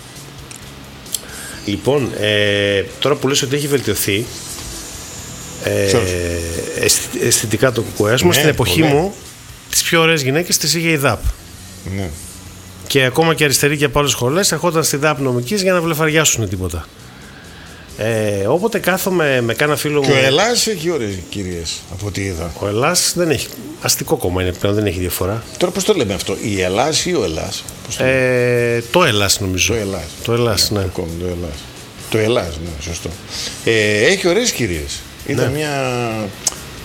Λοιπόν, ε, τώρα που λες ότι έχει βελτιωθεί ε, αισθητικά το κουκουέ, ναι, στην εποχή πολύ. Μου τις πιο ωραίες γυναίκες τις είχε η ΔΑΠ. Ναι. Και ακόμα και αριστεροί και από άλλες σχολές ερχόταν στη ΔΑΠ νομικής για να βλεφαριάσουν τίποτα. Ε, όποτε κάθομαι με κάνα φίλο μου. Και ο Ελλάς έχει ωραίες κυρίες από ό,τι είδα. Ο Ελλάς δεν έχει. Αστικό κόμμα είναι πλέον, δεν έχει διαφορά. Τώρα πώς το λέμε αυτό, η Ελλάς ή ο Ελλάς? Το, ε, το Ελλάς νομίζω. Το Ελλάς. Το Ελλάς, ναι. ναι. Το, το Ελλάς. Το Ελλάς, ναι, σωστό. Ε, έχει ωραίες κυρίες. Ήταν ναι. μια.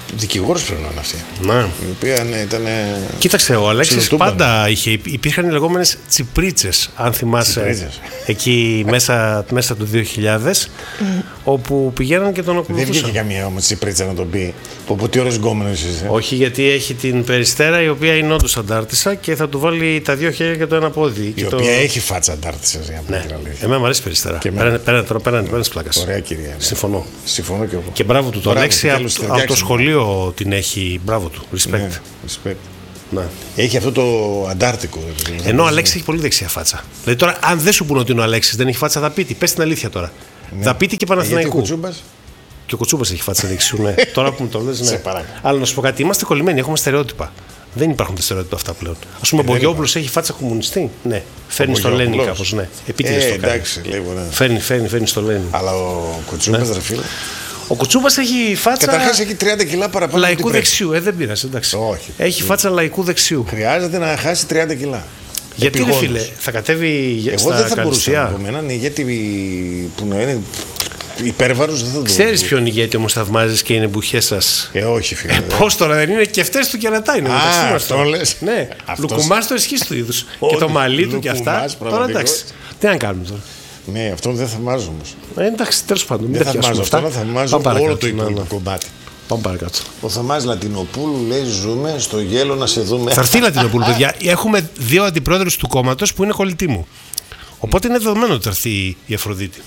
δικηγόρος πρέπει να είναι αυτή. Ναι. Η οποία ναι, ήταν. Κοίταξε, ο Αλέξης πάντα είχε. Υπήρχαν οι λεγόμενες τσιπρίτσες, αν θυμάσαι. Τσιπρίτσες. Εκεί μέσα, μέσα του δύο χιλιάδες, όπου πηγαίναν και τον ακολουθούσαν. Δεν βγήκε καμία όμως τσιπρίτσα να τον πει. Πω πω τι ωραίος γκόμενος είσαι. Όχι, γιατί έχει την Περιστέρα, η οποία είναι όντως αντάρτισσα και θα του βάλει τα δύο χέρια και το ένα πόδι. Η και οποία το... έχει φάτσα αντάρτισσα. Ναι. Εμένα μου αρέσει η Περιστέρα. Πέρανε τώρα, πέρανε πλάκα. Ωραία κυρία. Ναι. Συμφωνώ. Συμφωνώ και εγώ. Και μπράβο του. Το Αλέξη από, από το σχολείο την έχει. Μπράβο του. Respect. Ναι, respect. Ναι. Έχει αυτό το αντάρτικο. Δηλαδή. Ενώ ο Αλέξης έχει πολύ δεξιά φάτσα. Δηλαδή τώρα, αν δεν σου πούνε ότι είναι ο Αλέξης δεν έχει φάτσα, θα πείτε. Πες την αλήθεια τώρα. Ναι. Θα πείτε και Παναθηναϊκού. Και ο Κουτσούμπας έχει φάτσα δεξιού. Ναι. Τώρα που μου το λες, ναι. Αλλά να σου πω κάτι, είμαστε κολλημένοι, έχουμε στερεότυπα. Δεν υπάρχουν τα στερεότυπα αυτά πλέον. Α πούμε, ο Μπογιόπουλος έχει φάτσα κομμουνιστή. Ναι. Φέρνει στο Λένι κάπως. Ναι. Επίτηδες ε, το κάνει. Εντάξει, λίγο, ναι. Φέρνει, φέρνει, φέρνει στο Λένι. Αλλά ο Κουτσούμπας, ναι. Ρε φίλε. Ο Κουτσούμπας έχει φάτσα. Καταρχάς έχει τριάντα κιλά παραπάνω. Λαϊκού δεξιού. Ε, δεν πειράζει, εντάξει. Όχι. Έχει φάτσα λαϊκού δεξιού. Χρειάζεται να χάσει τριάντα κιλά. Γιατί ρε φίλε, θα κατέβει. Εγώ στα δεν θα καλυστία. μπορούσα να πω ναι, γιατί που να είναι υπέρβαρος δεν θα το. Ξέρεις ποιον ηγέτη όμως θαυμάζεις και είναι μπουχές σας. Ε, όχι φίλε. Ε, πώς τώρα δεν είναι και αυτές του κερατά είναι. Α, αυτό λες. Ναι, λουκουμάς το ισχύς του είδους. Και το μαλλί του και αυτά. Τώρα εντάξει. Τι να κάνουμε τώρα. Ναι, αυτό δεν θαυμάζω όμως. Ε, εντάξει, τέλος πάντων. Δεν θαυμάζω αυτό, να θαυμάζω όλο το υπόλοιπο κομμάτι. Πάμε παρακάτω. Ο Θωμάς Λατινοπούλου λέει: ζούμε στο γέλο να σε δούμε. Θα έρθει η Λατινοπούλου, παιδιά. Έχουμε δύο αντιπρόεδρους του κόμματος που είναι κολλητοί μου. Οπότε είναι δεδομένο ότι θα έρθει η Αφροδίτη.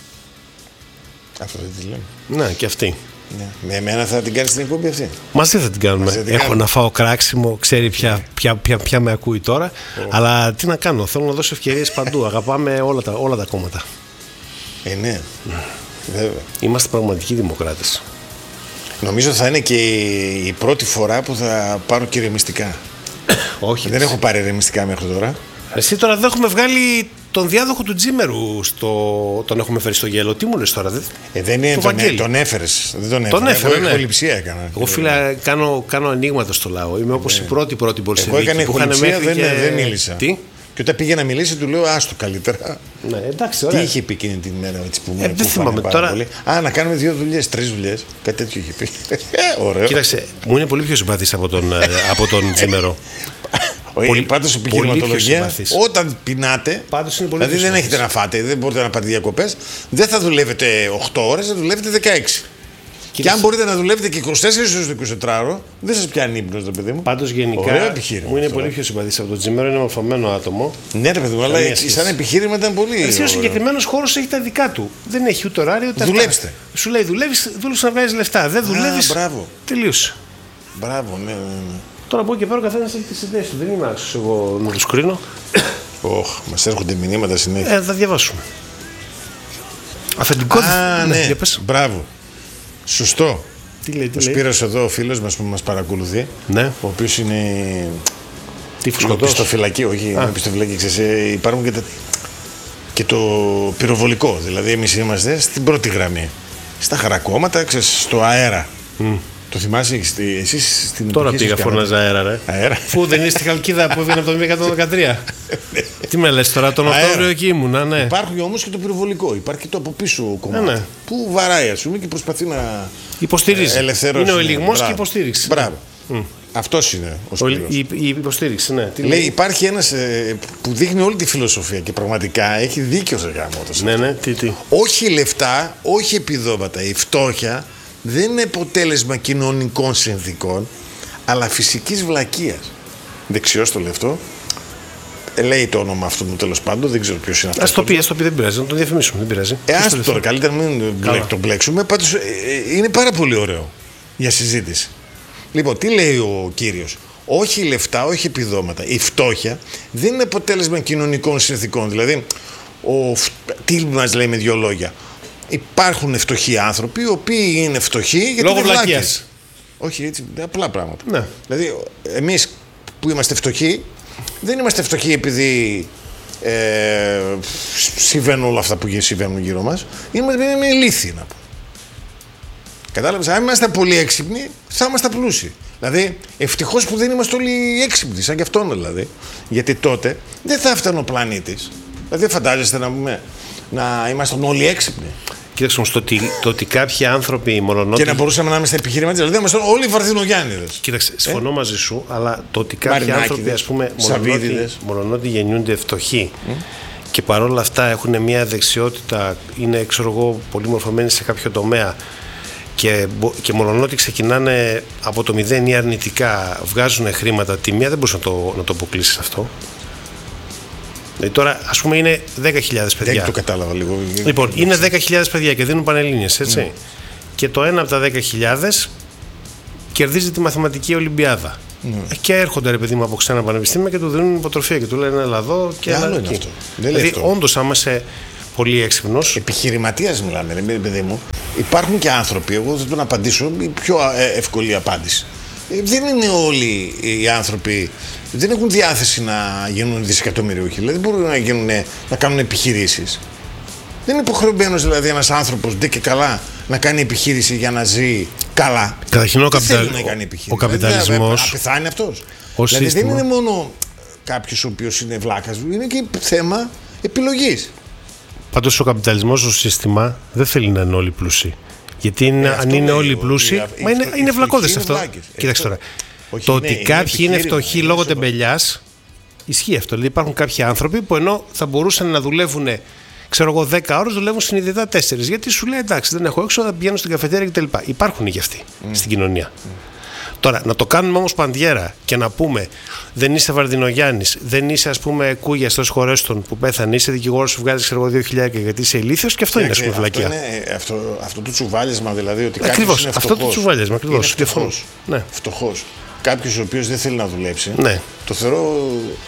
Αφροδίτη λέμε. Ναι, και αυτή. Ναι. Με εμένα θα την κάνει την εκπομπή αυτή. Μαζί θα την κάνουμε. Μαζί θα την Έχω κάνουμε. να φάω κράξιμο, ξέρει ποια, yeah. ποια, ποια, ποια με ακούει τώρα. Oh. Αλλά τι να κάνω, θέλω να δώσω ευκαιρίες παντού. Αγαπάμε όλα τα, όλα τα κόμματα. Ε, ναι. Mm. Βέβαια. Είμαστε πραγματικοί δημοκράτες. Νομίζω θα είναι και η πρώτη φορά που θα πάρω και ρεμιστικά. Όχι. Δεν έχω πάρει ρεμιστικά μέχρι τώρα. Εσύ τώρα δεν έχουμε βγάλει τον διάδοχο του Τζίμερου, στο... τον έχουμε φέρει στο γέλο. Τι μου λες τώρα, δεν, ε, δεν είναι, τον, τον, τον έφερες. Δεν τον, τον έφερε. Εγώ ναι. εχοληψία έκανα. Εγώ φίλα κάνω, κάνω ανοίγματα στο λαό. Είμαι όπως ναι. οι πρώτοι πρώτοι Μπολσεβίκοι. Εγώ έκανα εχοληψία, δεν, και... δεν μίλησα. Τι? Και όταν πήγε να μιλήσει, του λέω άστο καλύτερα. Ναι, εντάξει, ωραία. Τι είχε πει εκείνη την μέρα έτσι, που μου ε, δεν θυμάμαι τώρα. Πολύ. Α, να κάνουμε δύο δουλειές, τρεις δουλειές. Κάτι τέτοιο είχε πει. Ε, ωραίο. Κοίταξε, μου είναι πολύ πιο συμπαθής από τον, από τον Τζίμερο. Πάντως επιχειρηματολογία, όταν πεινάτε, δηλαδή δεν έχετε να φάτε, δεν μπορείτε να πάτε διακοπές, δεν θα δουλεύετε οκτώ ώρες, θα δουλεύετε δεκαέξι. Και, και αν μπορείτε να δουλεύετε και είκοσι τέσσερις ώρες το εικοσιτετράωρο, δεν σας πιάνει ύπνος, το παιδί μου. Πάντως γενικά μου είναι πολύ πιο συμπαθής από τον Τζίμερο, είναι μορφωμένο άτομο. Ναι, ρε παιδί μου, αλλά σαν επιχείρημα ήταν πολύ. Εσύ ο συγκεκριμένος χώρος έχει τα δικά του. Δεν έχει ούτε ωράριο ούτε. Δουλέψτε. Σου λέει δουλεύεις, δούλεψε να βγάζεις λεφτά. Δεν δουλεύεις. Τελείωσε. Μπράβο, ναι, ναι. Τώρα από εκεί πέρα ο καθένας έχει τις ιδέες του. Δεν είμαι άξιος εγώ να τους κρίνω. Ωχ, μας έρχονται μηνύματα συνέχεια. Ε, θα διαβάσουμε. Αφεντικό. Α, ναι, ναι. Μπράβο. Σωστό. Τι λέει, τι ο Σπύρος εδώ, ο φίλος μας που μας παρακολουθεί, ναι. ο οποίος είναι τυφοσκοτός. Στο φυλακή, όχι, είναι στο φυλακή. Ξέρεις, υπάρχουν και, τα... και το πυροβολικό. Δηλαδή, εμείς είμαστε στην πρώτη γραμμή. Στα χαρακόμματα, ξέρεις, στο αέρα. Mm. Το θυμάσαι εσείς στην Τώρα πήγα φωνάζα αέρα, ρε. Αέρα. Φου δεν είναι στη Χαλκίδα που έβγαινε από το εκατόν δεκατρία. Τι με λες τώρα, τον Οκτώβριο εκεί ήμουνα, ναι. Υπάρχει όμως και το πυροβολικό. Υπάρχει και το από πίσω κομμάτι. Ναι, ναι. Που βαράει, ας πούμε, και προσπαθεί να υποστηρίζει. Ελευθερώσει. Είναι ο ελιγμός και η υποστήριξη. Μπράβο. Mm. Αυτός είναι ο Σπύρος. Η, η υποστήριξη, ναι. Τι λέει, λέει, υπάρχει ένας ε, που δείχνει όλη τη φιλοσοφία και πραγματικά έχει δίκιο σε γάμο. Ναι, ναι, τι, τι. Όχι λεφτά, όχι επιδόματα. Η φτώχεια δεν είναι αποτέλεσμα κοινωνικών συνθήκων, αλλά φυσικής βλακείας. Δεξιός το λεφτό. Ε, λέει το όνομα αυτού μου τέλος πάντων, δεν ξέρω ποιος είναι αυτό. Ας το πει, ας το πει, δεν πειράζει, να το διαφημίσουμε, δεν πειράζει. Ε, ας το τώρα, καλύτερα μην μπλεκ, το μπλέξουμε. Πάντως ε, ε, είναι πάρα πολύ ωραίο για συζήτηση. Λοιπόν, τι λέει ο κύριος. Όχι λεφτά, όχι επιδόματα. Η φτώχεια δεν είναι αποτέλεσμα κοινωνικών συνθήκων. Δηλαδή, ο, τι μας λέει με δύο λόγια. Υπάρχουν φτωχοί άνθρωποι, οι οποίοι είναι φτωχοί γιατί λόγω είναι βλακείας. Όχι, έτσι, απλά πράγματα. Ναι. Δηλαδή, εμείς που είμαστε φτωχοί, δεν είμαστε φτωχοί επειδή ε, συμβαίνουν όλα αυτά που συμβαίνουν γύρω μας. Είμαστε με ηλίθιοι, να πω. Κατάλαβες, αν είμαστε πολύ έξυπνοι, θα είμαστε πλούσιοι. Δηλαδή, ευτυχώς που δεν είμαστε όλοι έξυπνοι, σαν κι αυτόν δηλαδή. Γιατί τότε δεν θα έφτανε ο πλανήτης. Δηλαδή, φαντάζεστε να πούμε, να ήμασταν όλοι έξυπνοι. Κοίταξε όμως, το ότι, το ότι κάποιοι άνθρωποι μολονότι... Και να μπορούσαμε να είμαστε επιχειρηματίες. Δηλαδή, ήμασταν όλοι Βαρδινογιάννηδες. Κοίταξε, συμφωνώ ε? μαζί σου, αλλά το ότι κάποιοι Μαρινάκηδες, άνθρωποι, ας πούμε, μολονότι γεννιούνται φτωχοί mm. και παρόλα αυτά έχουν μια δεξιότητα, είναι, ξέρω εγώ, πολύ μορφωμένοι σε κάποιο τομέα και, και μολονότι ξεκινάνε από το μηδέν ή αρνητικά, βγάζουν χρήματα, τη μία δεν μπορείς να το, να το αποκλείσεις αυτό. Δηλαδή τώρα, ας πούμε, είναι δέκα χιλιάδες παιδιά. Δεν το κατάλαβα λίγο. Λοιπόν, είναι δέκα χιλιάδες παιδιά και δίνουν πανελλήνιες, έτσι. Mm. Και το ένα από τα δέκα χιλιάδες κερδίζει τη μαθηματική Ολυμπιάδα. Mm. Και έρχονται, ρε παιδί μου, από ξένα πανεπιστήμια και του δίνουν υποτροφία και του λένε έλα εδώ και έλα εκεί. Δηλαδή, όντως, άμα είσαι πολύ έξυπνος. Επιχειρηματίας μιλάμε, ρε παιδί μου. Υπάρχουν και άνθρωποι, εγώ θα τον απαντήσω, η πιο εύκολη απάντηση. Δεν είναι όλοι οι άνθρωποι, δεν έχουν διάθεση να γίνουν δισεκατομμυριούχοι. Δηλαδή μπορούν να, γίνουν, να κάνουν επιχειρήσεις. Δεν είναι υποχρεωμένος δηλαδή ένας άνθρωπος ντε και καλά να κάνει επιχείρηση για να ζει καλά. Καταρχήν ο, καπιταλ... ο καπιταλισμός. Απεθάνει αυτός. Δηλαδή σύστημα. Δεν είναι μόνο κάποιος ο οποίος είναι βλάκας, είναι και θέμα επιλογής. Πάντως ο καπιταλισμός ως σύστημα δεν θέλει να είναι όλοι πλούσιοι. Γιατί είναι, ε, αν είναι όλοι πλούσιοι, μα είναι, είναι βλακώδες αυτό. Κοίταξε τώρα. Όχι, το ναι, ότι κάποιοι είναι φτωχοί είναι λόγω τεμπελιάς, ισχύει αυτό. Δηλαδή υπάρχουν κάποιοι άνθρωποι που ενώ θα μπορούσαν να δουλεύουν, ξέρω εγώ, δέκα ώρες, δουλεύουν συνειδητά τέσσερις. Γιατί σου λέει εντάξει, δεν έχω έξω, θα πηγαίνω στην καφετέρια κτλ. Υπάρχουν και αυτοί mm. στην κοινωνία. Mm. Τώρα, να το κάνουμε όμως παντιέρα και να πούμε δεν είσαι Βαρδινογιάννης, δεν είσαι ας πούμε Κούγια στο Σχορέστον που πέθανε, είσαι δικηγόρος που βγάζει ξέρω εγώ δύο χιλιάδες γιατί είσαι ηλίθιος και αυτό και είναι ας πούμε βλακεία. Αυτό, αυτό, αυτό το τσουβάλισμα δηλαδή ότι κάποιος ακριβώς, είναι αυτό φτωχός. Το τσουβάλισμα, ακριβώς. Είναι φτωχός. Ναι. Φτωχός. Κάποιος ο οποίος δεν θέλει να δουλέψει, ναι. το θεωρώ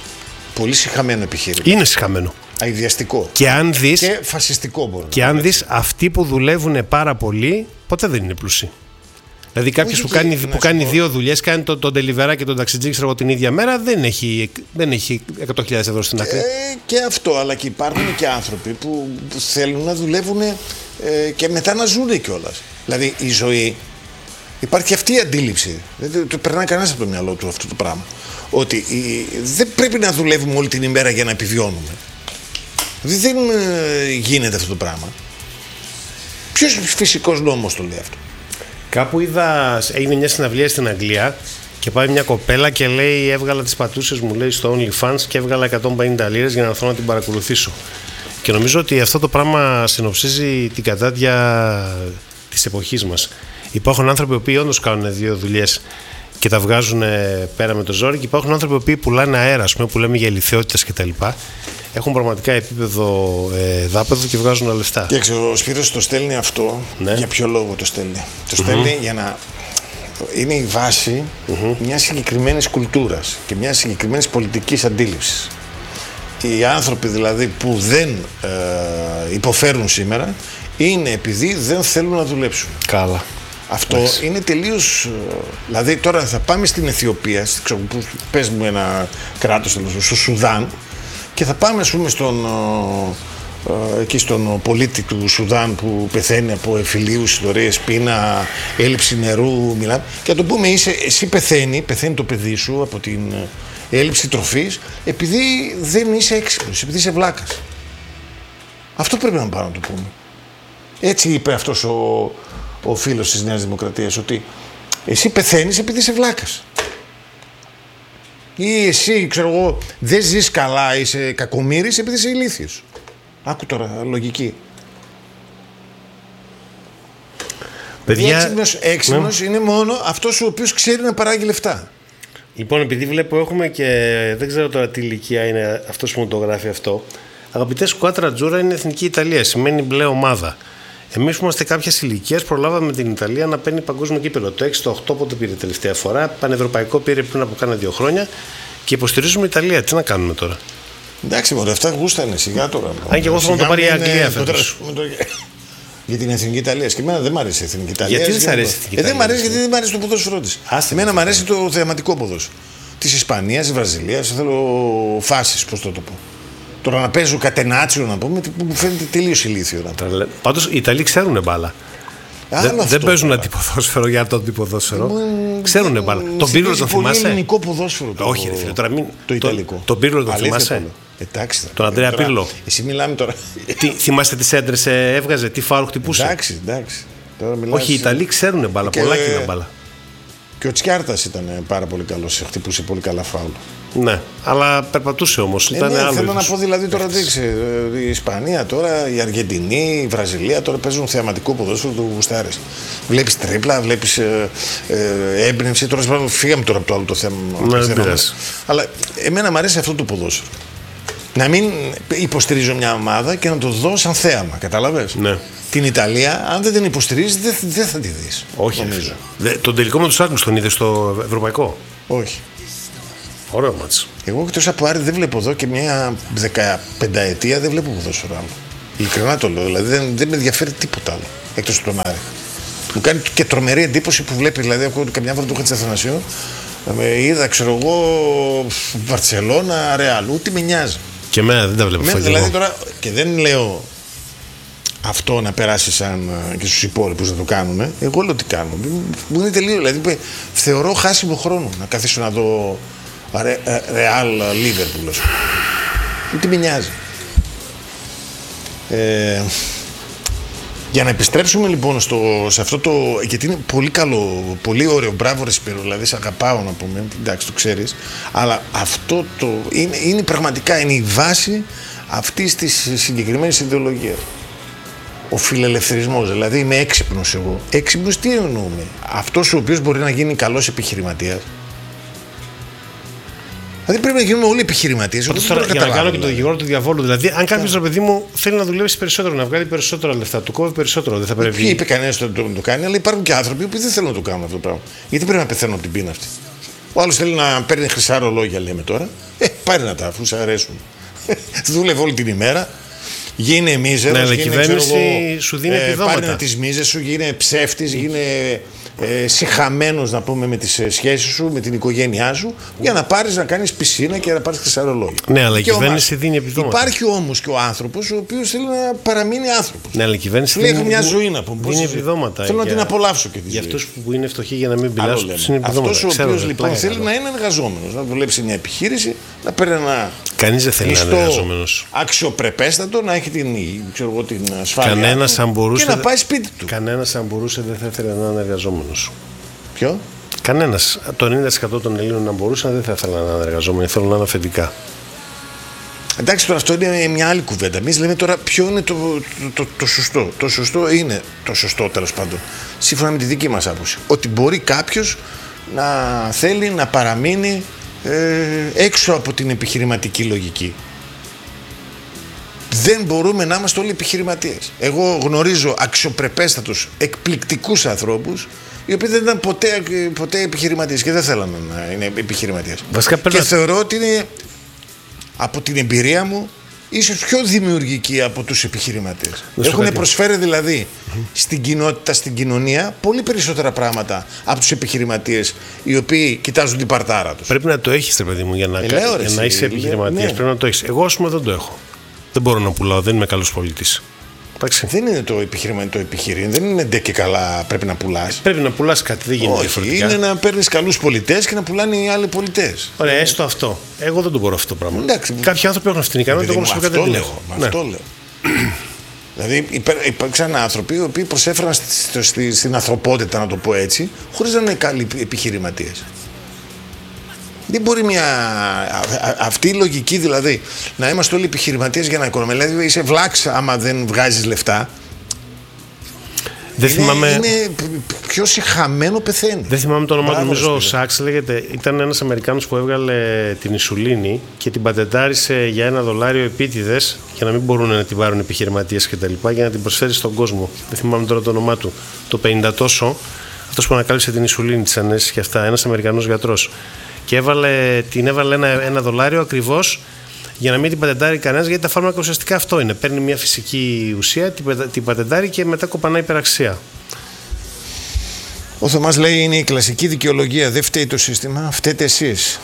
πολύ σιχαμένο επιχείρημα. Είναι σιχαμένο. Αειδιαστικό. Και, αν δεις, και φασιστικό μπορεί. Και αν δεις αυτοί που δουλεύουν πάρα πολύ, ποτέ δεν είναι πλούσιοι. Δηλαδή κάποιος που κάνει, που κάνει δύο δουλειές, κάνει τον το delivery και τον ταξιτζή ξέρω, την ίδια μέρα, δεν έχει, δεν έχει εκατό χιλιάδες ευρώ στην άκρη. Ε, και αυτό, αλλά και υπάρχουν και άνθρωποι που θέλουν να δουλεύουν ε, και μετά να ζουν κιόλας. Δηλαδή η ζωή, υπάρχει και αυτή η αντίληψη. Δεν το περνάει κανένας από το μυαλό του αυτό το πράγμα. Ότι η, δεν πρέπει να δουλεύουμε όλη την ημέρα για να επιβιώνουμε. Δηλαδή δεν ε, γίνεται αυτό το πράγμα. Ποιος φυσικός νόμος το λέει αυτό? Κάπου είδα, έγινε μια συναυλία στην Αγγλία και πάει μια κοπέλα και λέει έβγαλα τις πατούσες μου λέει στο OnlyFans και έβγαλα εκατόν πενήντα λίρες για να έρθω να την παρακολουθήσω. Και νομίζω ότι αυτό το πράγμα συνοψίζει την κατάδια της εποχής μας. Υπάρχουν άνθρωποι οι οποίοι όντως κάνουν δύο δουλειές και τα βγάζουν πέρα με το ζόρι και υπάρχουν άνθρωποι οι οποίοι πουλάνε αέρα, ας πούμε, που λέμε για ηλιθιότητες κτλ. Έχουν πραγματικά επίπεδο ε, δάπεδο και βγάζουν λεφτά. Και ξέρω, ο Σπύρος το στέλνει αυτό, ναι. Για ποιο λόγο το στέλνει? Το στέλνει mm-hmm. για να είναι η βάση mm-hmm. μιας συγκεκριμένης κουλτούρας και μιας συγκεκριμένης πολιτικής αντίληψης. Οι άνθρωποι δηλαδή που δεν ε, υποφέρουν σήμερα είναι επειδή δεν θέλουν να δουλέψουν. Καλά. Αυτό Λες. Είναι τελείως. Δηλαδή τώρα θα πάμε στην Αιθιοπία, ξέρω, πες μου ένα κράτος, στο Σουδάν, και θα πάμε ας πούμε στον, ε, εκεί στον πολίτη του Σουδάν που πεθαίνει από εμφυλίους, ιστορίες, πείνα, έλλειψη νερού, μιλάμε, και θα το πούμε είσαι, εσύ πεθαίνει, πεθαίνει το παιδί σου από την έλλειψη τροφής επειδή δεν είσαι έξυπνος, επειδή είσαι βλάκας. Αυτό πρέπει να πάμε να το πούμε. Έτσι είπε αυτός ο, ο φίλος της Νέας Δημοκρατίας, ότι εσύ πεθαίνεις επειδή είσαι βλάκας. Ή εσύ, ξέρω εγώ, δεν ζεις καλά, είσαι κακομοίρης επειδή είσαι ηλίθιος. Άκου τώρα, λογική. Παιδιά... Έξυπνος, έξυπνος ναι. Είναι μόνο αυτός ο οποίος ξέρει να παράγει λεφτά. Λοιπόν, επειδή βλέπω έχουμε και δεν ξέρω τώρα τι ηλικία είναι αυτός που μου το γράφει αυτό. Αγαπητέ Σκουάτρα Τζούρα είναι εθνική Ιταλία, σημαίνει μπλε ομάδα. Εμείς που είμαστε κάποιες ηλικίες προλάβαμε την Ιταλία να παίρνει παγκόσμιο κύπελλο. Το έξι, το οκτώ πότε πήρε τελευταία φορά, πανευρωπαϊκό πήρε πριν από κάνα δύο χρόνια και υποστηρίζουμε Ιταλία. Τι να κάνουμε τώρα? Εντάξει, μωρέ, αυτά γούστανε σιγά τώρα. Αν και εγώ θέλω να το πάρει η Αγγλία φέτος. Για την εθνική Ιταλία. Και εμένα δεν μ' αρέσει η εθνική Ιταλία. Γιατί δεν σ' αρέσει η εθνική Ιταλία? Ε, δεν μ' αρέσει γιατί δεν μ' αρέσει το ποδόσφαιρό της. Εμένα μ' αρέσει το θεαματικό ποδόσφαιρο. Της Ισπανίας, της Βραζιλίας. Θέλω φάσεις, πώς το το πω. Τώρα να παίζω κατενάτσιο να πούμε, που μου φαίνεται τελείως ηλίθιο. Πάντως οι Ιταλοί ξέρουν μπάλα. Δεν, δεν παίζουν αντιποδόσφαιρο για το αντιποδόσφαιρο. Μα, ξέρουν μπάλα. Τον Πύρλο τον θυμάσαι? Είναι ελληνικό ποδόσφαιρο. Το, όχι, ρε φίλε, τώρα μην. Το Ιταλικό. Τον Πύρλο τον θυμάσαι? Ε, Εντάξει. Τον Αντρέα Πύρλο. Εσύ μιλάμε τώρα. Τι, θυμάστε τι έντρες έβγαζε, τι φάουλ χτυπούσε. Εντάξει, εντάξει. Τώρα Όχι, οι Ιταλοί ξέρουν μπάλα, και... πολλά κοινά μπάλα. Και ο Τσιάρτας ήταν πάρα πολύ καλός, χτυπούσε πολύ καλά φάουλ. Ναι, αλλά περπατούσε όμως. Ε, ήταν ναι, άλλο θέλω είδους. να πω δηλαδή τώρα δείξε. Η Ισπανία τώρα, η Αργεντινή, η Βραζιλία τώρα παίζουν θεαματικό ποδόσφαιρο του γουστάρες. Βλέπεις τρίπλα, βλέπεις ε, ε, έμπνευση. Τώρα φύγαμε τώρα από το άλλο το θέμα. Ναι, δεν πειράζει. Αλλά εμένα μου αρέσει αυτό το ποδόσφαιρο. Να μην υποστηρίζω μια ομάδα και να το δω σαν θέαμα. Κατάλαβες. Ναι. Την Ιταλία, αν δεν την υποστηρίζεις, δεν, δεν θα τη δεις. Όχι. Νομίζω. Δε, τον τελικό με τους Άγγλους τον είδες στο ευρωπαϊκό. Όχι. Ωραίο μάτς. Εγώ εκτός από Άρη δεν βλέπω εδώ και μια δεκαπενταετία δεν βλέπω ποδόσφαιρο άλλο. Ειλικρινά το λέω. Δηλαδή δεν, δεν με ενδιαφέρει τίποτα άλλο εκτός από τον Άρη. Μου κάνει και τρομερή εντύπωση που βλέπει. Δηλαδή, εγώ καμιά φορά του είχα τη Αθανασίου. Με είδα, ξέρω εγώ, Βαρτσελώνα, Ρεάλ. Ούτε με νοιάζει. Και εμένα δεν τα βλέπω. Με, δηλαδή τώρα, και δεν λέω αυτό να περάσει σαν και στους υπόλοιπους να το κάνουν. Εγώ λέω τι κάνω. Μου είναι τελείω. Δηλαδή, θεωρώ χάσιμο χρόνο να καθίσω να δω Ρεάλ Λίβερπουλ. Ούτε με νοιάζει. Ε, για να επιστρέψουμε λοιπόν στο, σε αυτό το. Γιατί είναι πολύ καλό, πολύ ωραίο. Μπράβο, ρε Σπύρο, δηλαδή σε αγαπάω να πούμε. Εντάξει, το ξέρεις. Αλλά αυτό το. Είναι, είναι πραγματικά είναι η βάση αυτής της συγκεκριμένης ιδεολογίας. Ο φιλελευθερισμός. Δηλαδή είμαι έξυπνος εγώ. Έξυπνος τι εννοούμε. Αυτός ο οποίος μπορεί να γίνει καλός επιχειρηματίας. Δηλαδή πρέπει να γίνουμε όλοι επιχειρηματίες. Τώρα, για να κάνω και το δικηγόρο του διαβόλου. Δηλαδή, αν κάποιο ρε παιδί μου θέλει να δουλέψει περισσότερο, να βγάλει περισσότερα λεφτά, του κόβει περισσότερο, δεν θα πρέπει. Ποιοι είπε κανένα το, το, το κάνει, αλλά υπάρχουν και άνθρωποι που δεν θέλουν να το κάνουν αυτό το πράγμα. Γιατί πρέπει να πεθαίνουν από την πείνα αυτή. Ο άλλος θέλει να παίρνει χρυσά ρολόγια, λέμε τώρα. Ε, πάρει να τα αφού σε αρέσουν. Δούλευε όλη την ημέρα. Γίνε μίζερος. Ναι, αλλά η κυβέρνηση εγώ, σου δίνει ε, επιδόματα. Πάρει τις μίζες σου, γίνε ψεύτης, γίνε ε, σιχαμένος να πούμε με τις σχέσεις σου, με την οικογένειά σου, για να πάρεις να κάνεις πισίνα και να πάρεις χρυσαρολόγια. Ναι, αλλά η κυβέρνηση δίνει επιδόματα. Υπάρχει όμως και ο άνθρωπος ο οποίος θέλει να παραμείνει άνθρωπος. Ναι, αλλά η κυβέρνηση λέει: έχω μια ζωή να πούμε. Δίνει επιδόματα. Θέλω για... να την απολαύσω και τη ζωή. Για αυτούς που είναι φτωχοί για να μην πειλάσουν, τους είναι επιδόματα. Αυτός ο οποίος λοιπόν θέλει να είναι εργαζόμενος, να δουλέψει μια επιχείρηση, να παίρνει ένα. Κανείς δεν θέλει να είναι εργαζόμενος. Αξιοπρεπέστατο, να έχει την, ξέρω εγώ, την ασφάλεια. Κανένας αν μπορούσε. Και να πάει σπίτι του. Κανένας αν μπορούσε δεν θα ήθελε να είναι εργαζόμενος. Ποιο? Κανένας. Το ενενήντα τοις εκατό των Ελλήνων αν μπορούσαν δεν θα ήθελαν να είναι εργαζόμενοι. Θέλουν να είναι αφεντικά. Εντάξει, τώρα αυτό είναι μια άλλη κουβέντα. Εμείς λέμε τώρα ποιο είναι το, το, το, το σωστό. Το σωστό είναι το σωστό τέλος πάντων. Σύμφωνα με τη δική μας άποψη. Ότι μπορεί κάποιος να θέλει να παραμείνει ε, έξω από την επιχειρηματική λογική. Δεν μπορούμε να είμαστε όλοι επιχειρηματίες. Εγώ γνωρίζω αξιοπρεπέστατους, εκπληκτικούς ανθρώπους οι οποίοι δεν ήταν ποτέ, ποτέ επιχειρηματίες και δεν θέλανε να είναι επιχειρηματίες. Βασικά, και να... θεωρώ ότι είναι από την εμπειρία μου ίσως πιο δημιουργική από τους επιχειρηματίες. Έχουν προσφέρει δηλαδή mm-hmm. στην κοινότητα, στην κοινωνία πολύ περισσότερα πράγματα από τους επιχειρηματίες οι οποίοι κοιτάζουν την παρτάρα τους. Πρέπει να το έχεις, ρε παιδί μου, για να, ε, κα... λέω, για να είσαι επιχειρηματίας. Ναι. Πρέπει να το έχεις. Εγώ, ας πούμε, δεν το έχω. Δεν μπορώ να πουλάω, δεν είμαι καλός πολίτης. Εντάξει. Δεν είναι το επιχείρημα, το επιχείρημα. Δεν είναι ντε και καλά πρέπει να πουλάς. Πρέπει να πουλάς κάτι, δεν γίνεται διαφορετικά. Είναι να παίρνεις καλούς πολιτές και να πουλάνε οι άλλοι πολιτές. Ωραία, έστω αυτό. Εγώ δεν το μπορώ αυτό το πράγμα. Εντάξει. Κάποιοι άνθρωποι έχουν αυτήν την ικανότητα, εγώ προσωπικά δεν την έχω. Ναι. Αυτό λέω. Δηλαδή υπήρξαν άνθρωποι οι οποίοι προσέφεραν στη, στη, στην ανθρωπότητα, να το πω έτσι, χωρίς να είναι καλοί επιχειρηματίες. Δεν μπορεί μια. Αυτή η λογική δηλαδή να είμαστε όλοι επιχειρηματίες για να οικονομήσουμε. Δηλαδή είσαι βλάξ άμα δεν βγάζεις λεφτά. Δεν είναι, θυμάμαι... είναι πιο συχαμένο πεθαίνει. Δεν θυμάμαι το όνομα του, νομίζω ο Σάξ λέγεται. Ήταν ένας Αμερικάνος που έβγαλε την ισουλίνη και την πατεντάρισε για ένα δολάριο επίτηδες για να μην μπορούν να την πάρουν επιχειρηματίες κτλ. Για να την προσφέρει στον κόσμο. Δεν θυμάμαι τώρα το όνομά του. Το πενήντα τόσο, αυτός που ανακάλυψε την ισουλίνη, τις ανέσεις και αυτά, ένας Αμερικανός γιατρός. Και έβαλε, την έβαλε ένα, ένα δολάριο ακριβώς για να μην την πατεντάρει κανένας, γιατί τα φάρμακα ουσιαστικά αυτό είναι. Παίρνει μια φυσική ουσία, την, την πατεντάρει και μετά κοπανάει υπεραξία. Ο Θωμάς λέει είναι η κλασική δικαιολογία. Δεν φταίει το σύστημα, φταίτε εσείς.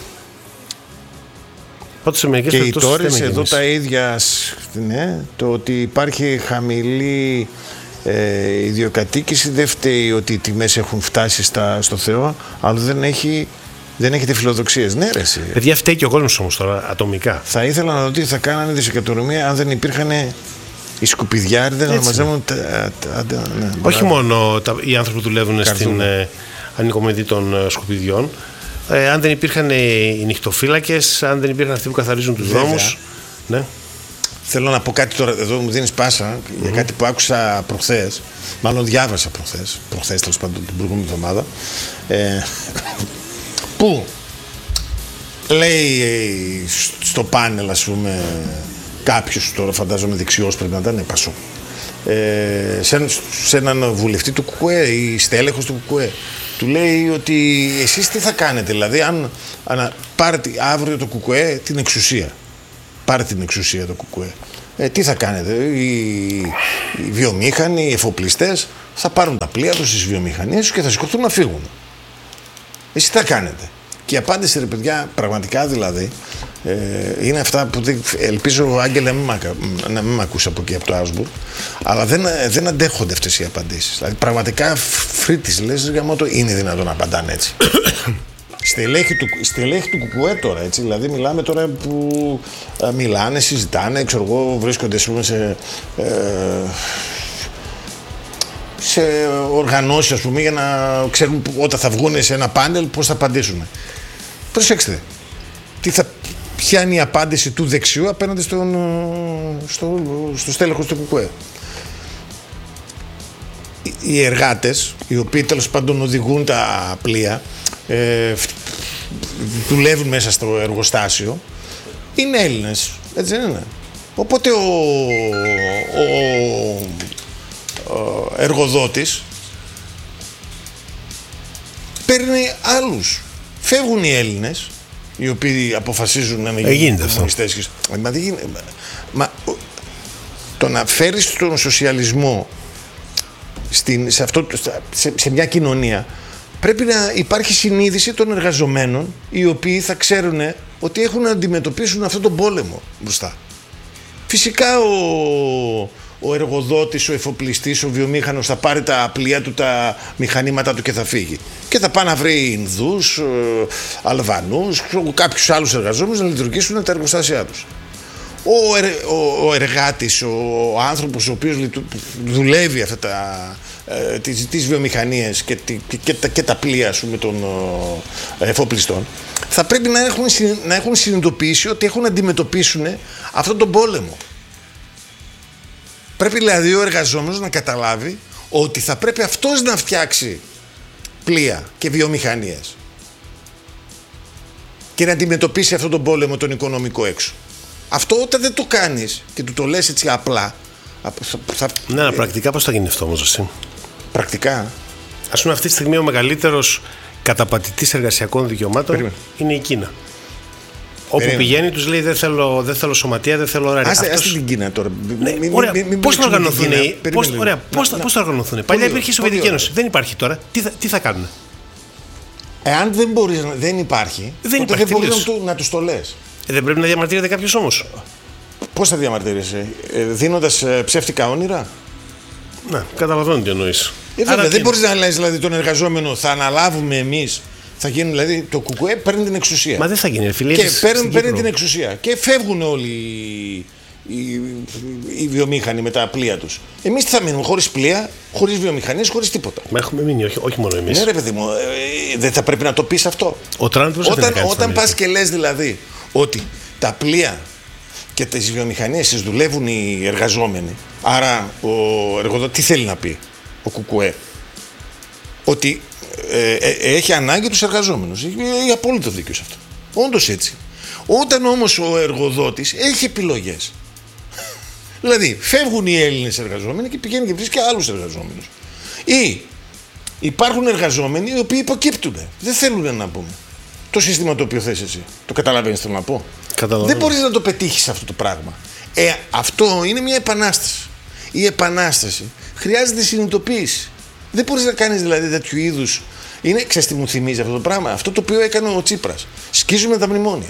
Και οι τόρες εδώ τα ίδια, ναι, το ότι υπάρχει χαμηλή ε, ιδιοκατοίκηση δεν φταίει ότι οι τιμές έχουν φτάσει στα, στο Θεό, αλλά δεν έχει Δεν έχετε φιλοδοξίες. Ναι, ρε, εσύ. Παιδιά, φταίει και ο κόσμος όμως τώρα, ατομικά. Θα ήθελα να δω τι θα κάνανε δισεκατομμύρια αν δεν υπήρχαν οι σκουπιδιάριδες να μαζεύουν. Τα, τα, τα, ναι, όχι μόνο τα, οι άνθρωποι που δουλεύουν στην ε, ανοικομετή των ε, σκουπιδιών. Ε, αν δεν υπήρχαν οι νυχτοφύλακες, αν δεν υπήρχαν αυτοί που καθαρίζουν τους δρόμους. Ναι. Θέλω να πω κάτι τώρα, εδώ μου δίνεις πάσα mm-hmm. για κάτι που άκουσα προχθές. Μάλλον διάβασα προχθές, προχθές τέλος πάντων την προηγούμενη εβδομάδα. Ε, που λέει στο πάνελ, ας πούμε, κάποιος, τώρα φαντάζομαι δεξιός πρέπει να ήταν, Πασό, ε, σε, σε έναν βουλευτή του ΚΚΕ ή στέλεχος του ΚΚΕ, του λέει ότι εσείς τι θα κάνετε, δηλαδή αν, αν πάρετε αύριο το ΚΚΕ την εξουσία, πάρε την εξουσία το ΚΚΕ, ε, τι θα κάνετε, οι, οι βιομήχανοι, οι εφοπλιστές θα πάρουν τα πλοία τους στις βιομηχανίες τους και θα σηκωθούν να φύγουν. Εσείς τι θα κάνετε? Και η απάντηση, ρε παιδιά, πραγματικά δηλαδή, ε, είναι αυτά που δεν, ελπίζω, Άγγελε, να μην με ακούσει από εκεί από το Άουσμπουργκ, αλλά δεν, δεν αντέχονται αυτές οι απαντήσεις. Δηλαδή, πραγματικά φρύτης, λες, γαμώτο, είναι δυνατόν να απαντάνε έτσι. Στελέχη του, στελέχη του ΚΚΕ τώρα, έτσι, δηλαδή μιλάμε τώρα που α, μιλάνε, συζητάνε, ξέρω εγώ, βρίσκονται σε, ε, σε οργανώσεις, ας πούμε, για να ξέρουν όταν θα βγουν σε ένα πάνελ πώς θα απαντήσουν. Προσέξτε, τι θα, ποια είναι η απάντηση του δεξιού απέναντι στον, στο, στο στέλεχος του ΚΚΕ. Οι εργάτες, οι οποίοι τέλος πάντων οδηγούν τα πλοία, ε, δουλεύουν μέσα στο εργοστάσιο, είναι Έλληνες, έτσι δεν είναι? Οπότε ο, ο, ο εργοδότης παίρνει άλλους. Φεύγουν οι Έλληνες, οι οποίοι αποφασίζουν να γίνουν κομμουνιστές. Μα, μα το να φέρεις τον σοσιαλισμό στην, σε, αυτό, σε, σε μια κοινωνία, πρέπει να υπάρχει συνείδηση των εργαζομένων, οι οποίοι θα ξέρουν ότι έχουν να αντιμετωπίσουν αυτόν τον πόλεμο μπροστά. Φυσικά ο, ο εργοδότης, ο εφοπλιστής, ο βιομήχανος θα πάρει τα πλοία του, τα μηχανήματα του και θα φύγει. Και θα πάει να βρει Ινδούς, Αλβανούς, κάποιους άλλους εργαζόμενους να λειτουργήσουν τα εργοστάσια τους. Ο, ερ, ο, ο εργάτης, ο, ο άνθρωπος ο οποίος δουλεύει αυτά τα, ε, τις, τις βιομηχανίες και, και, και, τα, και τα πλοία, ας πούμε, των ε, εφοπλιστών, θα πρέπει να έχουν, να έχουν συνειδητοποιήσει ότι έχουν να αντιμετωπίσουν αυτόν τον πόλεμο. Πρέπει δηλαδή ο εργαζόμενος να καταλάβει ότι θα πρέπει αυτός να φτιάξει πλοία και βιομηχανίες και να αντιμετωπίσει αυτόν τον πόλεμο τον οικονομικό έξω. Αυτό όταν δεν το κάνεις και του το λες έτσι απλά. Θα... Ναι, αλλά πρακτικά πώς θα γίνει αυτό όμως, εσύ? Πρακτικά. Ας πούμε, αυτή τη στιγμή ο μεγαλύτερος καταπατητής εργασιακών δικαιωμάτων Περίμενε. είναι η Κίνα. Όπου πηγαίνει, τους λέει: Δεν θέλω, δεν θέλω σωματεία, δεν θέλω ωράρια. Άστε, άστε την Κίνα τώρα. Ναι, μη, ωραία, μη, μη, πώς θα οργανωθούν. Πώς, ωραία, πώς, θα, πώς θα οργανωθούν. Παλιά υπήρχε η Σοβιετική Ένωση. Δεν υπάρχει τώρα. Τι θα, τι θα κάνουν? Εάν δεν, μπορείς, δεν υπάρχει, δεν, υπάρχει, δεν μπορείς να, να τους το λες. Ε, δεν πρέπει να διαμαρτύρεται κάποιος όμως? Πώς θα διαμαρτύρεσαι, ε, δίνοντας ε, ψεύτικα όνειρα? Να, καταλαβαίνω τι εννοείς. Ε, βέβαια, δεν μπορείς να λες δηλαδή τον εργαζόμενο θα αναλάβουμε εμείς. Θα γίνει δηλαδή το ΚΚΕ παίρνει την εξουσία. Μα δεν θα γίνει, φίλε. Και παίρνει, παίρνει την εξουσία. Και φεύγουν όλοι οι, οι, οι βιομήχανοι με τα πλοία τους. Εμείς τι θα μείνουμε, χωρίς πλοία, χωρίς βιομηχανίες, χωρίς τίποτα? Μα έχουμε μείνει, όχι, όχι μόνο εμείς. Ναι, ρε παιδί μου, ε, δεν θα πρέπει να το πεις αυτό? Ο Τραμπ όταν όταν πας και λες δηλαδή ότι τα πλοία και τις βιομηχανίες τις δουλεύουν οι εργαζόμενοι, άρα ο εργοδότης τι θέλει να πει ο ΚΚΕ? Ότι ε, ε, έχει ανάγκη τους εργαζόμενους. Έχει απόλυτο δίκιο σε αυτό. Όντως έτσι. Όταν όμως ο εργοδότης έχει επιλογές, δηλαδή φεύγουν οι Έλληνες εργαζόμενοι και πηγαίνει και βρίσκει άλλους εργαζόμενους, ή υπάρχουν εργαζόμενοι οι οποίοι υποκύπτουν, δεν θέλουν να πούμε το σύστημα το οποίο θες εσύ. Το καταλαβαίνεις θέλω να πω? Δεν μπορείς να το πετύχεις αυτό το πράγμα. Ε, αυτό είναι μια επανάσταση. Η επανάσταση χρειάζεται συνειδητοποίηση. Δεν μπορείς να κάνεις δηλαδή τέτοιου είδους. Είναι, ξέρεις τι μου θυμίζει αυτό το πράγμα? Αυτό το οποίο έκανε ο Τσίπρας. Σκίζουμε τα μνημόνια.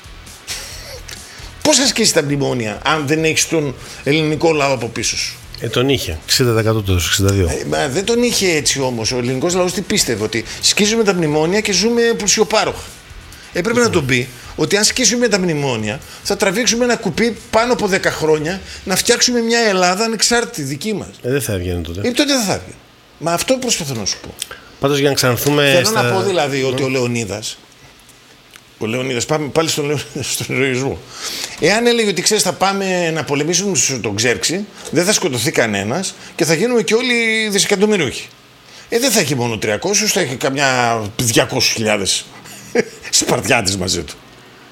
Πώς θα σκίσεις τα μνημόνια αν δεν έχεις τον ελληνικό λαό από πίσω σου? Ε, τον είχε. εξήντα τοις εκατό το εξήντα δύο. Ε, μα δεν τον είχε έτσι όμως. Ο ελληνικός λαός τι πίστευε? Ότι σκίζουμε τα μνημόνια και ζούμε πλουσιοπάροχα. Έπρεπε να τον πει ότι αν σκίσουμε τα μνημόνια, θα τραβήξουμε ένα κουπί πάνω από δέκα χρόνια να φτιάξουμε μια Ελλάδα ανεξάρτητη δική μας. Ε, δεν θα έβγαινε τότε. Ε, τότε δεν θα έβγαινε. Μα αυτό προσπαθώ να σου πω. Πάντως για να ξαναρθούμε. Θέλω στα... να πω δηλαδή ότι ο Λεωνίδας. Ο Λεωνίδας, πάμε πάλι στον, Λεω... στον ηρωισμό. Εάν έλεγε ότι ξέρεις, θα πάμε να πολεμήσουμε στον Ξέρξη, δεν θα σκοτωθεί κανένας και θα γίνουμε και όλοι δισεκατομμυρίουχοι. Ε, δεν θα έχει μόνο τριακόσιους, θα έχει καμιά διακόσιες χιλιάδες Σπαρτιάτες μαζί του.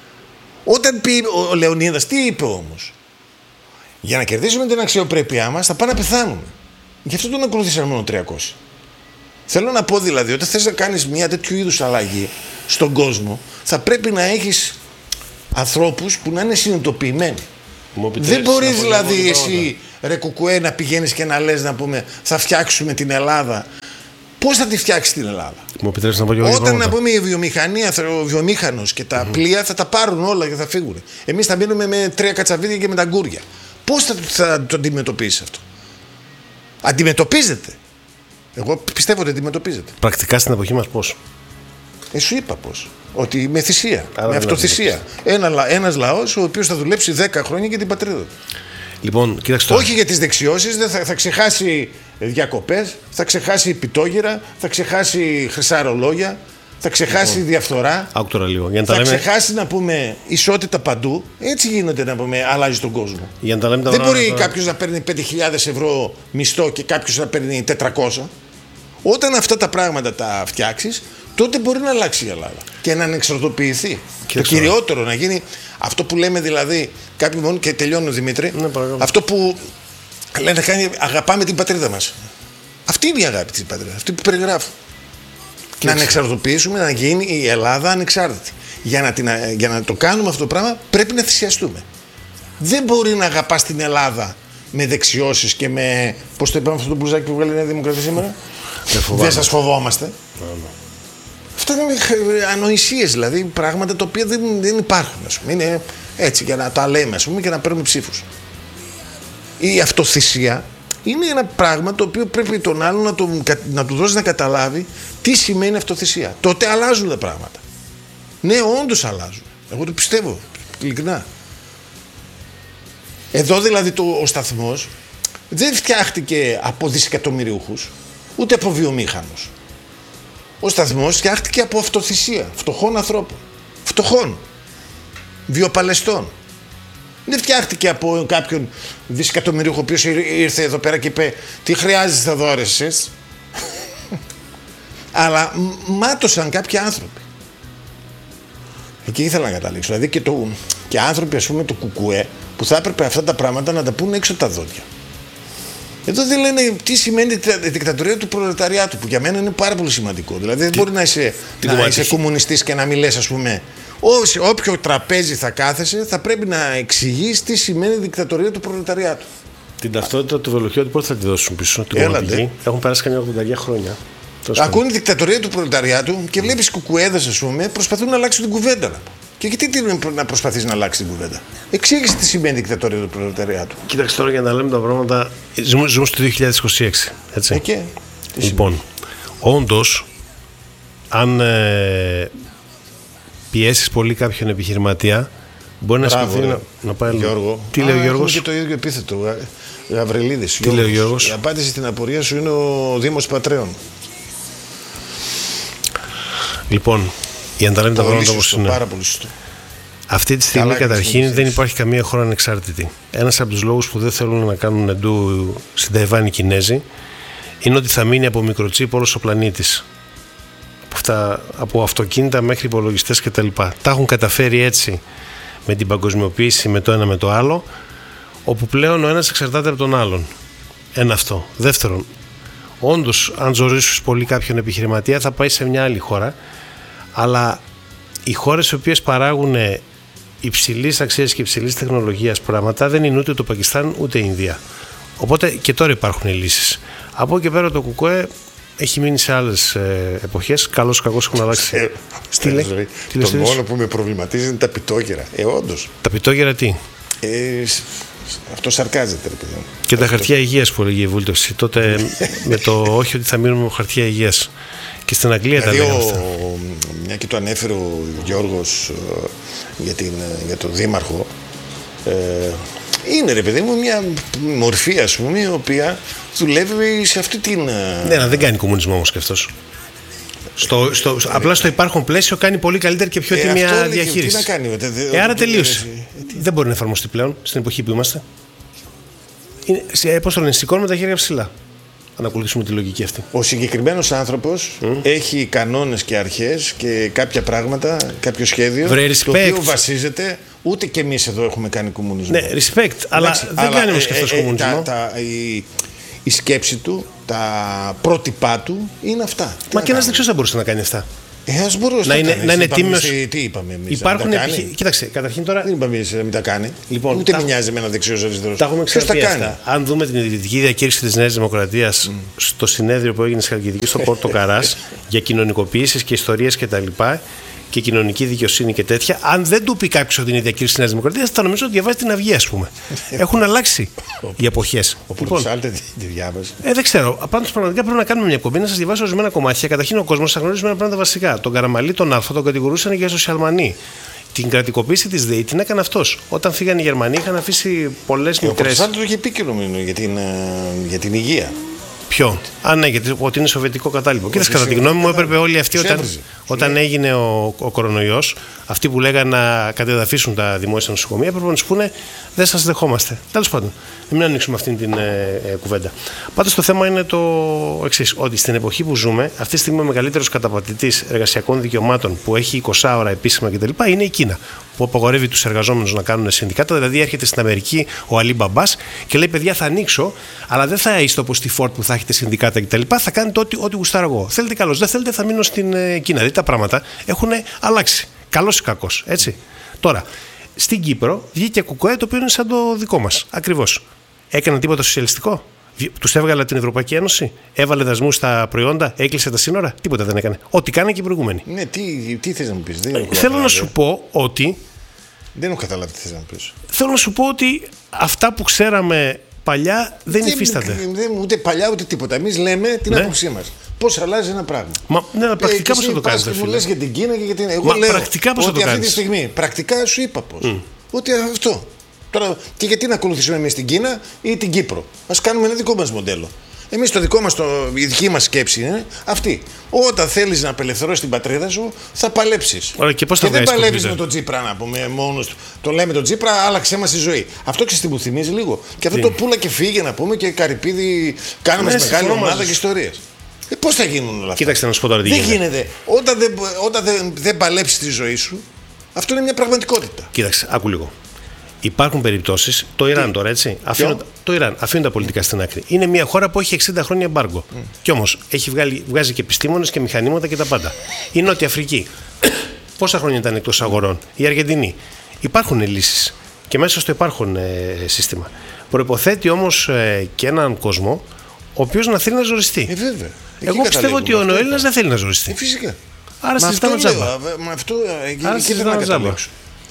Όταν πει ο Λεωνίδας, τι είπε όμως? Για να κερδίσουμε την αξιοπρέπειά μας θα πάμε να πεθάνουμε. Γι' αυτό τον ακολουθήσαν μόνο τριακόσιοι. Θέλω να πω δηλαδή ότι θες να κάνεις μια τέτοιου είδους αλλαγή στον κόσμο, θα πρέπει να έχεις ανθρώπους που να είναι συνειδητοποιημένοι. Δεν μπορείς δηλαδή εσύ ρε κουκουέ να πηγαίνεις και να λες, να πούμε, θα φτιάξουμε την Ελλάδα. Πώς θα τη φτιάξεις την Ελλάδα? Μου να πω και όταν να πούμε η βιομηχανία, ο βιομήχανος και τα mm-hmm. πλοία θα τα πάρουν όλα και θα φύγουν. Εμείς θα μείνουμε με τρία κατσαβίδια και με τα γκούρια. Πώς θα, θα το αντιμετωπίσεις αυτό? Αντιμετωπίζεται. Εγώ πιστεύω ότι αντιμετωπίζεται. Πρακτικά στην εποχή μας πώς? Ε, σου είπα πώς. Ότι με θυσία, άρα με αυτοθυσία. Ένα, ένας λαός ο οποίος θα δουλέψει δέκα χρόνια για την πατρίδα του. Λοιπόν, κοίταξε. Όχι για τις δεξιώσεις, δεν θα, θα ξεχάσει διακοπές, θα ξεχάσει πιτόγυρα, θα ξεχάσει χρυσά ρολόγια, θα ξεχάσει λοιπόν, διαφθορά. Άκου λίγο. Για να θα τα λέμε... ξεχάσει να πούμε ισότητα παντού. Έτσι γίνεται να πούμε, αλλάζει τον κόσμο. Για να τα λέμε τα δεν μπορεί τώρα... κάποιος να παίρνει πέντε χιλιάδες ευρώ μισθό και κάποιος να παίρνει τετρακόσια. Όταν αυτά τα πράγματα τα φτιάξεις, τότε μπορεί να αλλάξει η Ελλάδα και να ανεξαρτοποιηθεί. Και το κυριότερο να γίνει αυτό που λέμε δηλαδή, κάποιοι μόνο και τελειώνω Δημήτρη, ναι, αυτό που λένε κάνει, αγαπάμε την πατρίδα μας. Αυτή είναι η αγάπη της πατρίδας, αυτή που περιγράφω. Και να ανεξαρτοποιήσουμε, να γίνει η Ελλάδα ανεξάρτητη. Για να, την, για να το κάνουμε αυτό το πράγμα πρέπει να θυσιαστούμε. Δεν μπορεί να αγαπάς την Ελλάδα με δεξιώσεις και με, πώς το είπαμε αυτό το μπλουζάκι που βγάλει η Νέα Δημοκρατία σήμερα, δεν σας φοβόμαστε. Ναι. Αυτά είναι ανοησίες, δηλαδή πράγματα τα οποία δεν, δεν υπάρχουν, ας πούμε. Είναι έτσι για να τα λέμε, ας πούμε, και να παίρνουμε ψήφους. Η αυτοθυσία είναι ένα πράγμα το οποίο πρέπει τον άλλον να, το, να του δώσει να καταλάβει τι σημαίνει αυτοθυσία. Τότε αλλάζουν τα πράγματα. Ναι, όντως αλλάζουν. Εγώ το πιστεύω, ειλικρινά. Εδώ δηλαδή το, ο σταθμός δεν φτιάχτηκε από δισεκατομμυριούχους, ούτε από βιομήχανους. Ο σταθμός φτιάχτηκε από αυτοθυσία φτωχών ανθρώπων, φτωχών, βιοπαλαιστών. Δεν φτιάχτηκε από κάποιον δισεκατομμυρίουχο ο οποίος ήρθε εδώ πέρα και είπε τι χρειάζεσαι θα δω εσείς. Αλλά μάτωσαν κάποιοι άνθρωποι. Εκεί ήθελα να καταλήξω. Δηλαδή και, το, και άνθρωποι, ας πούμε, το κουκουέ που θα έπρεπε αυτά τα πράγματα να τα πούνε έξω τα δόντια. Εδώ δεν λένε τι σημαίνει η δικτατορία του προλεταριάτου, που για μένα είναι πάρα πολύ σημαντικό. Δηλαδή δεν τι, μπορεί να είσαι, να είσαι κομμουνιστής και να μην λες, ας πούμε, ό, όποιο τραπέζι θα κάθεσαι θα πρέπει να εξηγείς τι σημαίνει η δικτατορία του προλεταριάτου. Την ταυτότητα του Βελοχιώτη πότε θα τη δώσουν πίσω? Την έχουν περάσει καμιά ογδόντα χρόνια. Ακούνε η δικτατορία του προλεταριάτου και βλέπεις κουκουέδες, ας πούμε, προσπαθούν να αλλάξουν την κουβέντα. Και γιατί να προσπαθείς να αλλάξει την κουβέντα? Εξήγησε τι σημαίνει η δικτατορία του προλεταριάτου. Κοίταξε τώρα, για να λέμε τα πράγματα. Ζούμε, ζούμε στο δύο χιλιάδες είκοσι έξι. Έτσι. Ε, και, λοιπόν, όντως, αν ε, πιέσεις πολύ κάποιον επιχειρηματία, μπορεί Μπράβο, να σκεφτεί να, να πάει. Γιώργο. Τι λέει ο Γιώργος? Και το ίδιο επίθετο. Γαβρελίδης. Τι λέει ο Γιώργος? Η απάντηση στην απορία σου είναι ο Δήμος Πατρέων. Λοιπόν, για να τα λέμε τα πράγματα όπως είναι. Πάρα πολύ σωστό. Αυτή τη στιγμή, καλά, καταρχήν δεν υπάρχει καμία χώρα ανεξάρτητη. Ένας από τους λόγους που δεν θέλουν να κάνουν εντού στην Ταϊβάν οι Κινέζοι είναι ότι θα μείνει από μικροτσίπ όλος ο πλανήτης. Από, αυτά, από αυτοκίνητα μέχρι υπολογιστές κτλ. Τα έχουν καταφέρει έτσι με την παγκοσμιοποίηση, με το ένα με το άλλο, όπου πλέον ο ένας εξαρτάται από τον άλλον. Ένα αυτό. Δεύτερον, όντως, αν ζορίσεις πολύ κάποιον επιχειρηματία, θα πάει σε μια άλλη χώρα. Αλλά οι χώρες οι οποίες παράγουν υψηλής αξίας και υψηλής τεχνολογίας πράγματα δεν είναι ούτε το Πακιστάν ούτε η Ινδία. Οπότε και τώρα υπάρχουν λύσεις. Από εκεί και πέρα το κουκουέ έχει μείνει σε άλλες ε, εποχές. Καλώς ή κακώς έχουν αλλάξει. Τι λέει, το μόνο που με προβληματίζει είναι τα πιτόγερα. Ε, όντως. Τα πιτόγερα τι? Ε, αυτό σαρκάζεται. Ρε, και τα χαρτιά υγείας που έλεγε η βούλτευση. Τότε με το όχι ότι θα μείνουμε με χαρτιά υγείας. Και στην Αγγλία δηλαδή τα λέγανε αυτά. μια και το ανέφερε ο Γιώργος για, την, για τον Δήμαρχο, ε, είναι ρε παιδί μου μια μορφή, ας πούμε, η οποία δουλεύει σε αυτή την... Ναι, να δεν κάνει κομμουνισμό όμως και αυτός. Στο, στο, ε, απλά στο υπάρχον πλαίσιο κάνει πολύ καλύτερη και πιο τίμια ε, διαχείριση. Τι να κάνει, δε, δε, ε, άρα τελείωσε. Ε, δεν μπορεί να εφαρμοστεί πλέον στην εποχή που είμαστε. Είναι, πώς το λένε, σηκώνουμε τα χέρια ψηλά. Αν ακολουθήσουμε τη λογική αυτή. Ο συγκεκριμένος άνθρωπος mm. έχει κανόνες και αρχές και κάποια πράγματα, κάποιο σχέδιο, Βρε, το οποίο βασίζεται. Ούτε και εμείς εδώ έχουμε κάνει κομμουνισμό. Ναι, respect, αλλά εντάξει, δεν αλλά, κάνει όμως και αυτός ε, ε, κομμουνισμό. Τα, τα, η, η σκέψη του, τα πρότυπά του είναι αυτά. Μα και ένας δεξιός θα μπορούσε να κάνει αυτά. Ε, ας μπορούσε να, να είναι, να είναι τίμιος. Τι είπαμε εμείς. Υπάρχουν επιχει... Κοίταξε, καταρχήν τώρα. Δεν είπαμε εμείς να μην τα κάνει. Λοιπόν, ούτε τα... μοιάζει με ένα δεξιό αριστερό. Τα έχουμε ξαναπεί αυτά. Αν δούμε την ιδρυτική διακήρυξη της Νέας Δημοκρατίας mm. στο συνέδριο που έγινε στη Χαλκιδική στο Πόρτο Καράς για κοινωνικοποιήσεις και ιστορίες κτλ. Και κοινωνική δικαιοσύνη και τέτοια, αν δεν του πει κάποιο ότι είναι η διακήρυξη τη Νέας Δημοκρατίας, θα νομίζω ότι διαβάζει την Αυγή, ας πούμε. Έχουν αλλάξει οι εποχές. Ο Πρωτοσάλτε τη διάβασε. Ε, δεν ξέρω. Πάντως πραγματικά πρέπει να κάνουμε μια εκπομπή να σας διαβάσω ορισμένα κομμάτια. Καταρχήν ο κόσμος θα γνωρίζει ορισμένα πράγματα βασικά. Τον Καραμαλή, τον Α, τον κατηγορούσαν για σοσιαλμανή. Την κρατικοποίηση της ΔΕΗ την έκανε αυτός. Όταν φύγανε οι Γερμανοί, είχαν αφήσει πολλές μικρές. Ο Πρωτοσάλτε το είχε πει και νομίζω για την, για την υγεία. Ποιο? Α, ναι, γιατί ότι είναι σοβιετικό κατάλοιπο. Κοίταξε, κατά τη γνώμη μου, έπρεπε όλοι αυτοί όταν, όταν έγινε ο, ο κορονοϊός, αυτοί που λέγανε να κατεδαφίσουν τα δημόσια νοσοκομεία, έπρεπε να του πούνε δεν σας δεχόμαστε. Τέλος πάντων, μην ανοίξουμε αυτή την ε, ε, κουβέντα. Πάντως το θέμα είναι το εξής: ότι στην εποχή που ζούμε, αυτή τη στιγμή ο μεγαλύτερος καταπατητής εργασιακών δικαιωμάτων που έχει είκοσι ώρα επίσημα κτλ. Είναι η Κίνα, που απαγορεύει τους εργαζόμενους να κάνουν συνδικάτα. Δηλαδή έρχεται στην Αμερική ο Αλί Μπαμπάς και λέει: παιδιά, θα ανοίξω, αλλά δεν θα είστε όπως στη Ford που θα έχετε συνδικάτα κτλ. Θα κάνετε ό,τι, ό,τι γουστάρω εγώ. Θέλετε καλώς, δεν θέλετε θα μείνω στην ε, Κίνα. Δηλαδή τα πράγματα έχουν αλλάξει. Καλός ή κακός. Έτσι. Τώρα, στην Κύπρο βγήκε κουκουέ το οποίο είναι σαν το δικό μας. Ακριβώς. Έκανε τίποτα σοσιαλιστικό? Τους έβγαλε την Ευρωπαϊκή Ένωση? Έβαλε δασμούς στα προϊόντα? Έκλεισε τα σύνορα? Τίποτα δεν έκανε. Ό,τι κάνει και οι προηγούμενοι. Ναι, τι, τι θες να μου πεις? Δεν ε, θέλω να σου πω ότι. Δεν έχω καταλάβει τι θες να μου πεις. Θέλω να σου πω ότι αυτά που ξέραμε παλιά δεν, δεν υφίστανται. Δεν, ούτε παλιά ούτε τίποτα. Εμείς λέμε την ναι. άποψή μας. Πώς αλλάζει ένα πράγμα. Μα ναι, αλλά πρακτικά πώς θα το κάνεις? Μου λες για την Κίνα και για την. Εγώ Μα, λέω πρακτικά πώς ότι θα το αυτή τη στιγμή. Πρακτικά σου είπα πώς. Mm. Ότι αυτό. Τώρα, και γιατί να ακολουθήσουμε εμείς την Κίνα ή την Κύπρο? Ας κάνουμε ένα δικό μας μοντέλο. Εμείς το δικό μας, το, η δική μας σκέψη είναι αυτή. Όταν θέλεις να απελευθερώσεις την πατρίδα σου, θα παλέψεις. Ωραία, και πώς θα και δεν παλεύεις με τον Τσίπρα, να πούμε μόνος του. Το λέμε τον Τσίπρα, άλλαξε μας τη ζωή. Αυτό ξέρεις τι μου θυμίζει λίγο? Και αυτό το πούλα και φύγε, να πούμε, και Καρυπίδη, κάναμε σε μεγάλη ομάδα και ιστορίες. Ε, πώς θα γίνουν όλα αυτά? Κοίταξε να σου πω τώρα τι γίνεται. Δεν γίνεται. Όταν δεν, όταν δεν, δεν παλέψεις τη ζωή σου, αυτό είναι μια πραγματικότητα. Κοίταξε, άκου λίγο. Υπάρχουν περιπτώσεις, το Ιράν Τι? τώρα έτσι, αφήνουν, το Ιράν αφήνουν τα πολιτικά στην άκρη. Είναι μια χώρα που έχει εξήντα χρόνια εμπάργκο. Mm. Κι όμως έχει βγάλει, βγάζει και επιστήμονες και μηχανήματα και τα πάντα. Η Νότια Αφρική. Πόσα χρόνια ήταν εκτός αγορών? Η Αργεντινή. Υπάρχουν λύσεις και μέσα στο υπάρχον ε, σύστημα. Προϋποθέτει όμως ε, και έναν κόσμο ο οποίος να θέλει να ζοριστεί. Ε, βέβαια. Εγώ πιστεύω ότι ο Έλληνας δεν θέλει να ζοριστεί. Ε, φυσικά. Άρα συζητάμε τζάμπα. Με αυτό εκεί δεν να καταλήξω.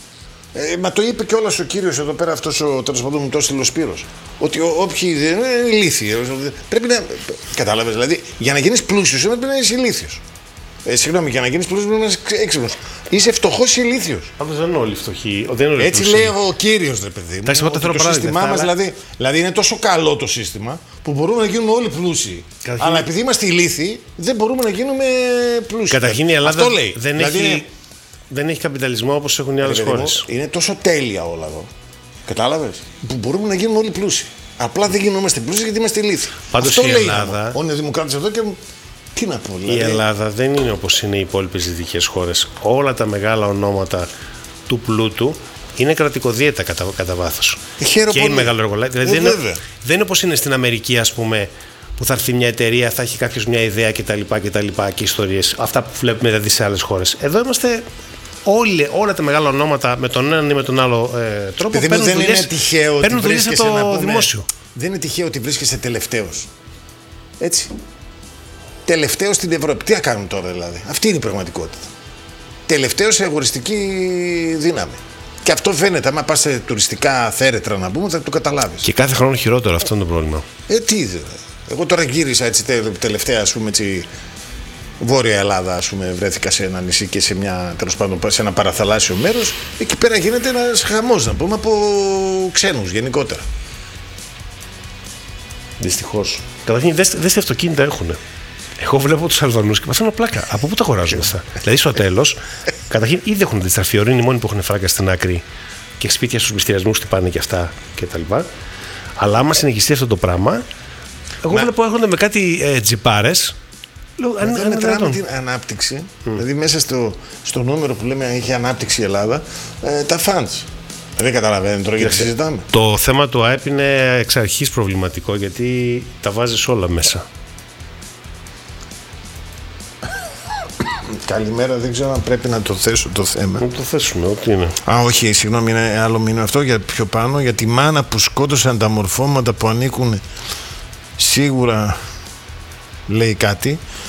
Ε, μα το είπε κιόλας ο κύριος εδώ πέρα, αυτός ο τέλος πάντων το στείλε ο Σπύρος. Ότι ό, όποιοι δεν είναι ηλίθιοι. Πρέπει να. Κατάλαβες, δηλαδή για να γίνεις πλούσιος πρέπει να είσαι ηλίθιος. Ε, συγγνώμη, για να γίνεις πλούσιος πρέπει να είσαι έξυπνος. Είσαι φτωχός ή ηλίθιος. Πάντως δεν είναι όλοι φτωχοί. Δεν είναι όλοι Έτσι πλούσιοι. λέει ο κύριος, ρε παιδί μου. Το, το σύστημά μας δηλαδή, δηλαδή είναι τόσο καλό το σύστημα που μπορούμε να γίνουμε όλοι πλούσιοι. Καταρχήν... Αλλά επειδή είμαστε ηλίθιοι δεν μπορούμε να γίνουμε πλούσιοι. Καταρχήν η Ελλάδα Αυτό λέει. Δεν δηλαδή, έχει. Δεν έχει καπιταλισμό όπως έχουν οι άλλες χώρες. Είναι τόσο τέλεια όλα εδώ. Κατάλαβες? Που μπορούμε να γίνουμε όλοι πλούσιοι. Απλά δεν γινόμαστε πλούσιοι γιατί είμαστε ηλίθιοι. Πάντως η Ελλάδα. Ο Νεοδημοκράτης εδώ και. Τι να πω, δηλαδή. Η Ελλάδα δεν είναι όπως είναι οι υπόλοιπες δυτικές χώρες. Όλα τα μεγάλα ονόματα του πλούτου είναι κρατικοδίαιτα κατά, κατά βάθος. Χαίρομαι και πολύ. Είναι μεγαλοεργολάβη. Δηλαδή ε, δεν, είναι, δεν είναι όπως είναι στην Αμερική, ας πούμε, που θα έρθει μια εταιρεία, θα έχει κάποιος μια ιδέα κτλ. Και, και ιστορίες. Αυτά που βλέπουμε δηλαδή σε άλλες χώρες. Εδώ είμαστε. Όλοι, όλα τα μεγάλα ονόματα με τον έναν ή με τον άλλο ε, τρόπο Παιδί παίρνουν δουλειές, παίρνουν δουλειές από το πούμε, δημόσιο. Δεν είναι τυχαίο ότι βρίσκεσαι τελευταίος. Έτσι. Τελευταίος στην Ευρώπη. Τι να κάνουν τώρα δηλαδή? Αυτή είναι η πραγματικότητα. Τελευταίος σε αγοριστική δύναμη. Και αυτό φαίνεται. Άμα πας σε τουριστικά θέρετρα να πούμε, θα το καταλάβεις. Και κάθε χρόνο χειρότερο, αυτό είναι το πρόβλημα. Ε, τι. Εγώ τώρα γύρισα έτσι τελευταία, ας πούμε, έτσι. Βόρεια Ελλάδα, ας πούμε, βρέθηκα σε ένα νησί και σε, μια, τέλος πάντων, σε ένα παραθαλάσσιο μέρος. Εκεί πέρα γίνεται ένας χαμός, να πούμε, από ξένους γενικότερα. Δυστυχώς. Καταρχήν, δες τι αυτοκίνητα έχουν. Εγώ βλέπω τους Αλβανούς και παθαίνω πλάκα. Από πού τα αγοράζουν αυτά? Δηλαδή, στο τέλος, καταρχήν ήδη έχουν αντιστραφεί. Είναι οι μόνοι που έχουν φράγκα στην άκρη και σπίτια στους πληστηριασμούς χτυπάνε και αυτά κτλ. Αλλά άμα συνεχιστεί αυτό το πράγμα, εγώ Μα... βλέπω έρχονται με κάτι ε, τζιπάρες. Δεν μετράμε την ανάπτυξη. Mm. Δηλαδή, μέσα στο, στο νούμερο που λέμε έχει ανάπτυξη η Ελλάδα, ε, τα funds. Δεν καταλαβαίνετε τώρα γιατί συζητάμε. Το θέμα του ΑΕΠ είναι εξ αρχής προβληματικό, γιατί τα βάζεις όλα μέσα. Καλημέρα, δεν ξέρω αν πρέπει να το θέσω το θέμα. Να το θέσουμε, ό,τι είναι. Α, όχι, συγγνώμη, είναι άλλο μήνυμα αυτό για πιο πάνω. Για τη μάνα που σκότωσαν τα μορφώματα που ανήκουν, σίγουρα λέει κάτι.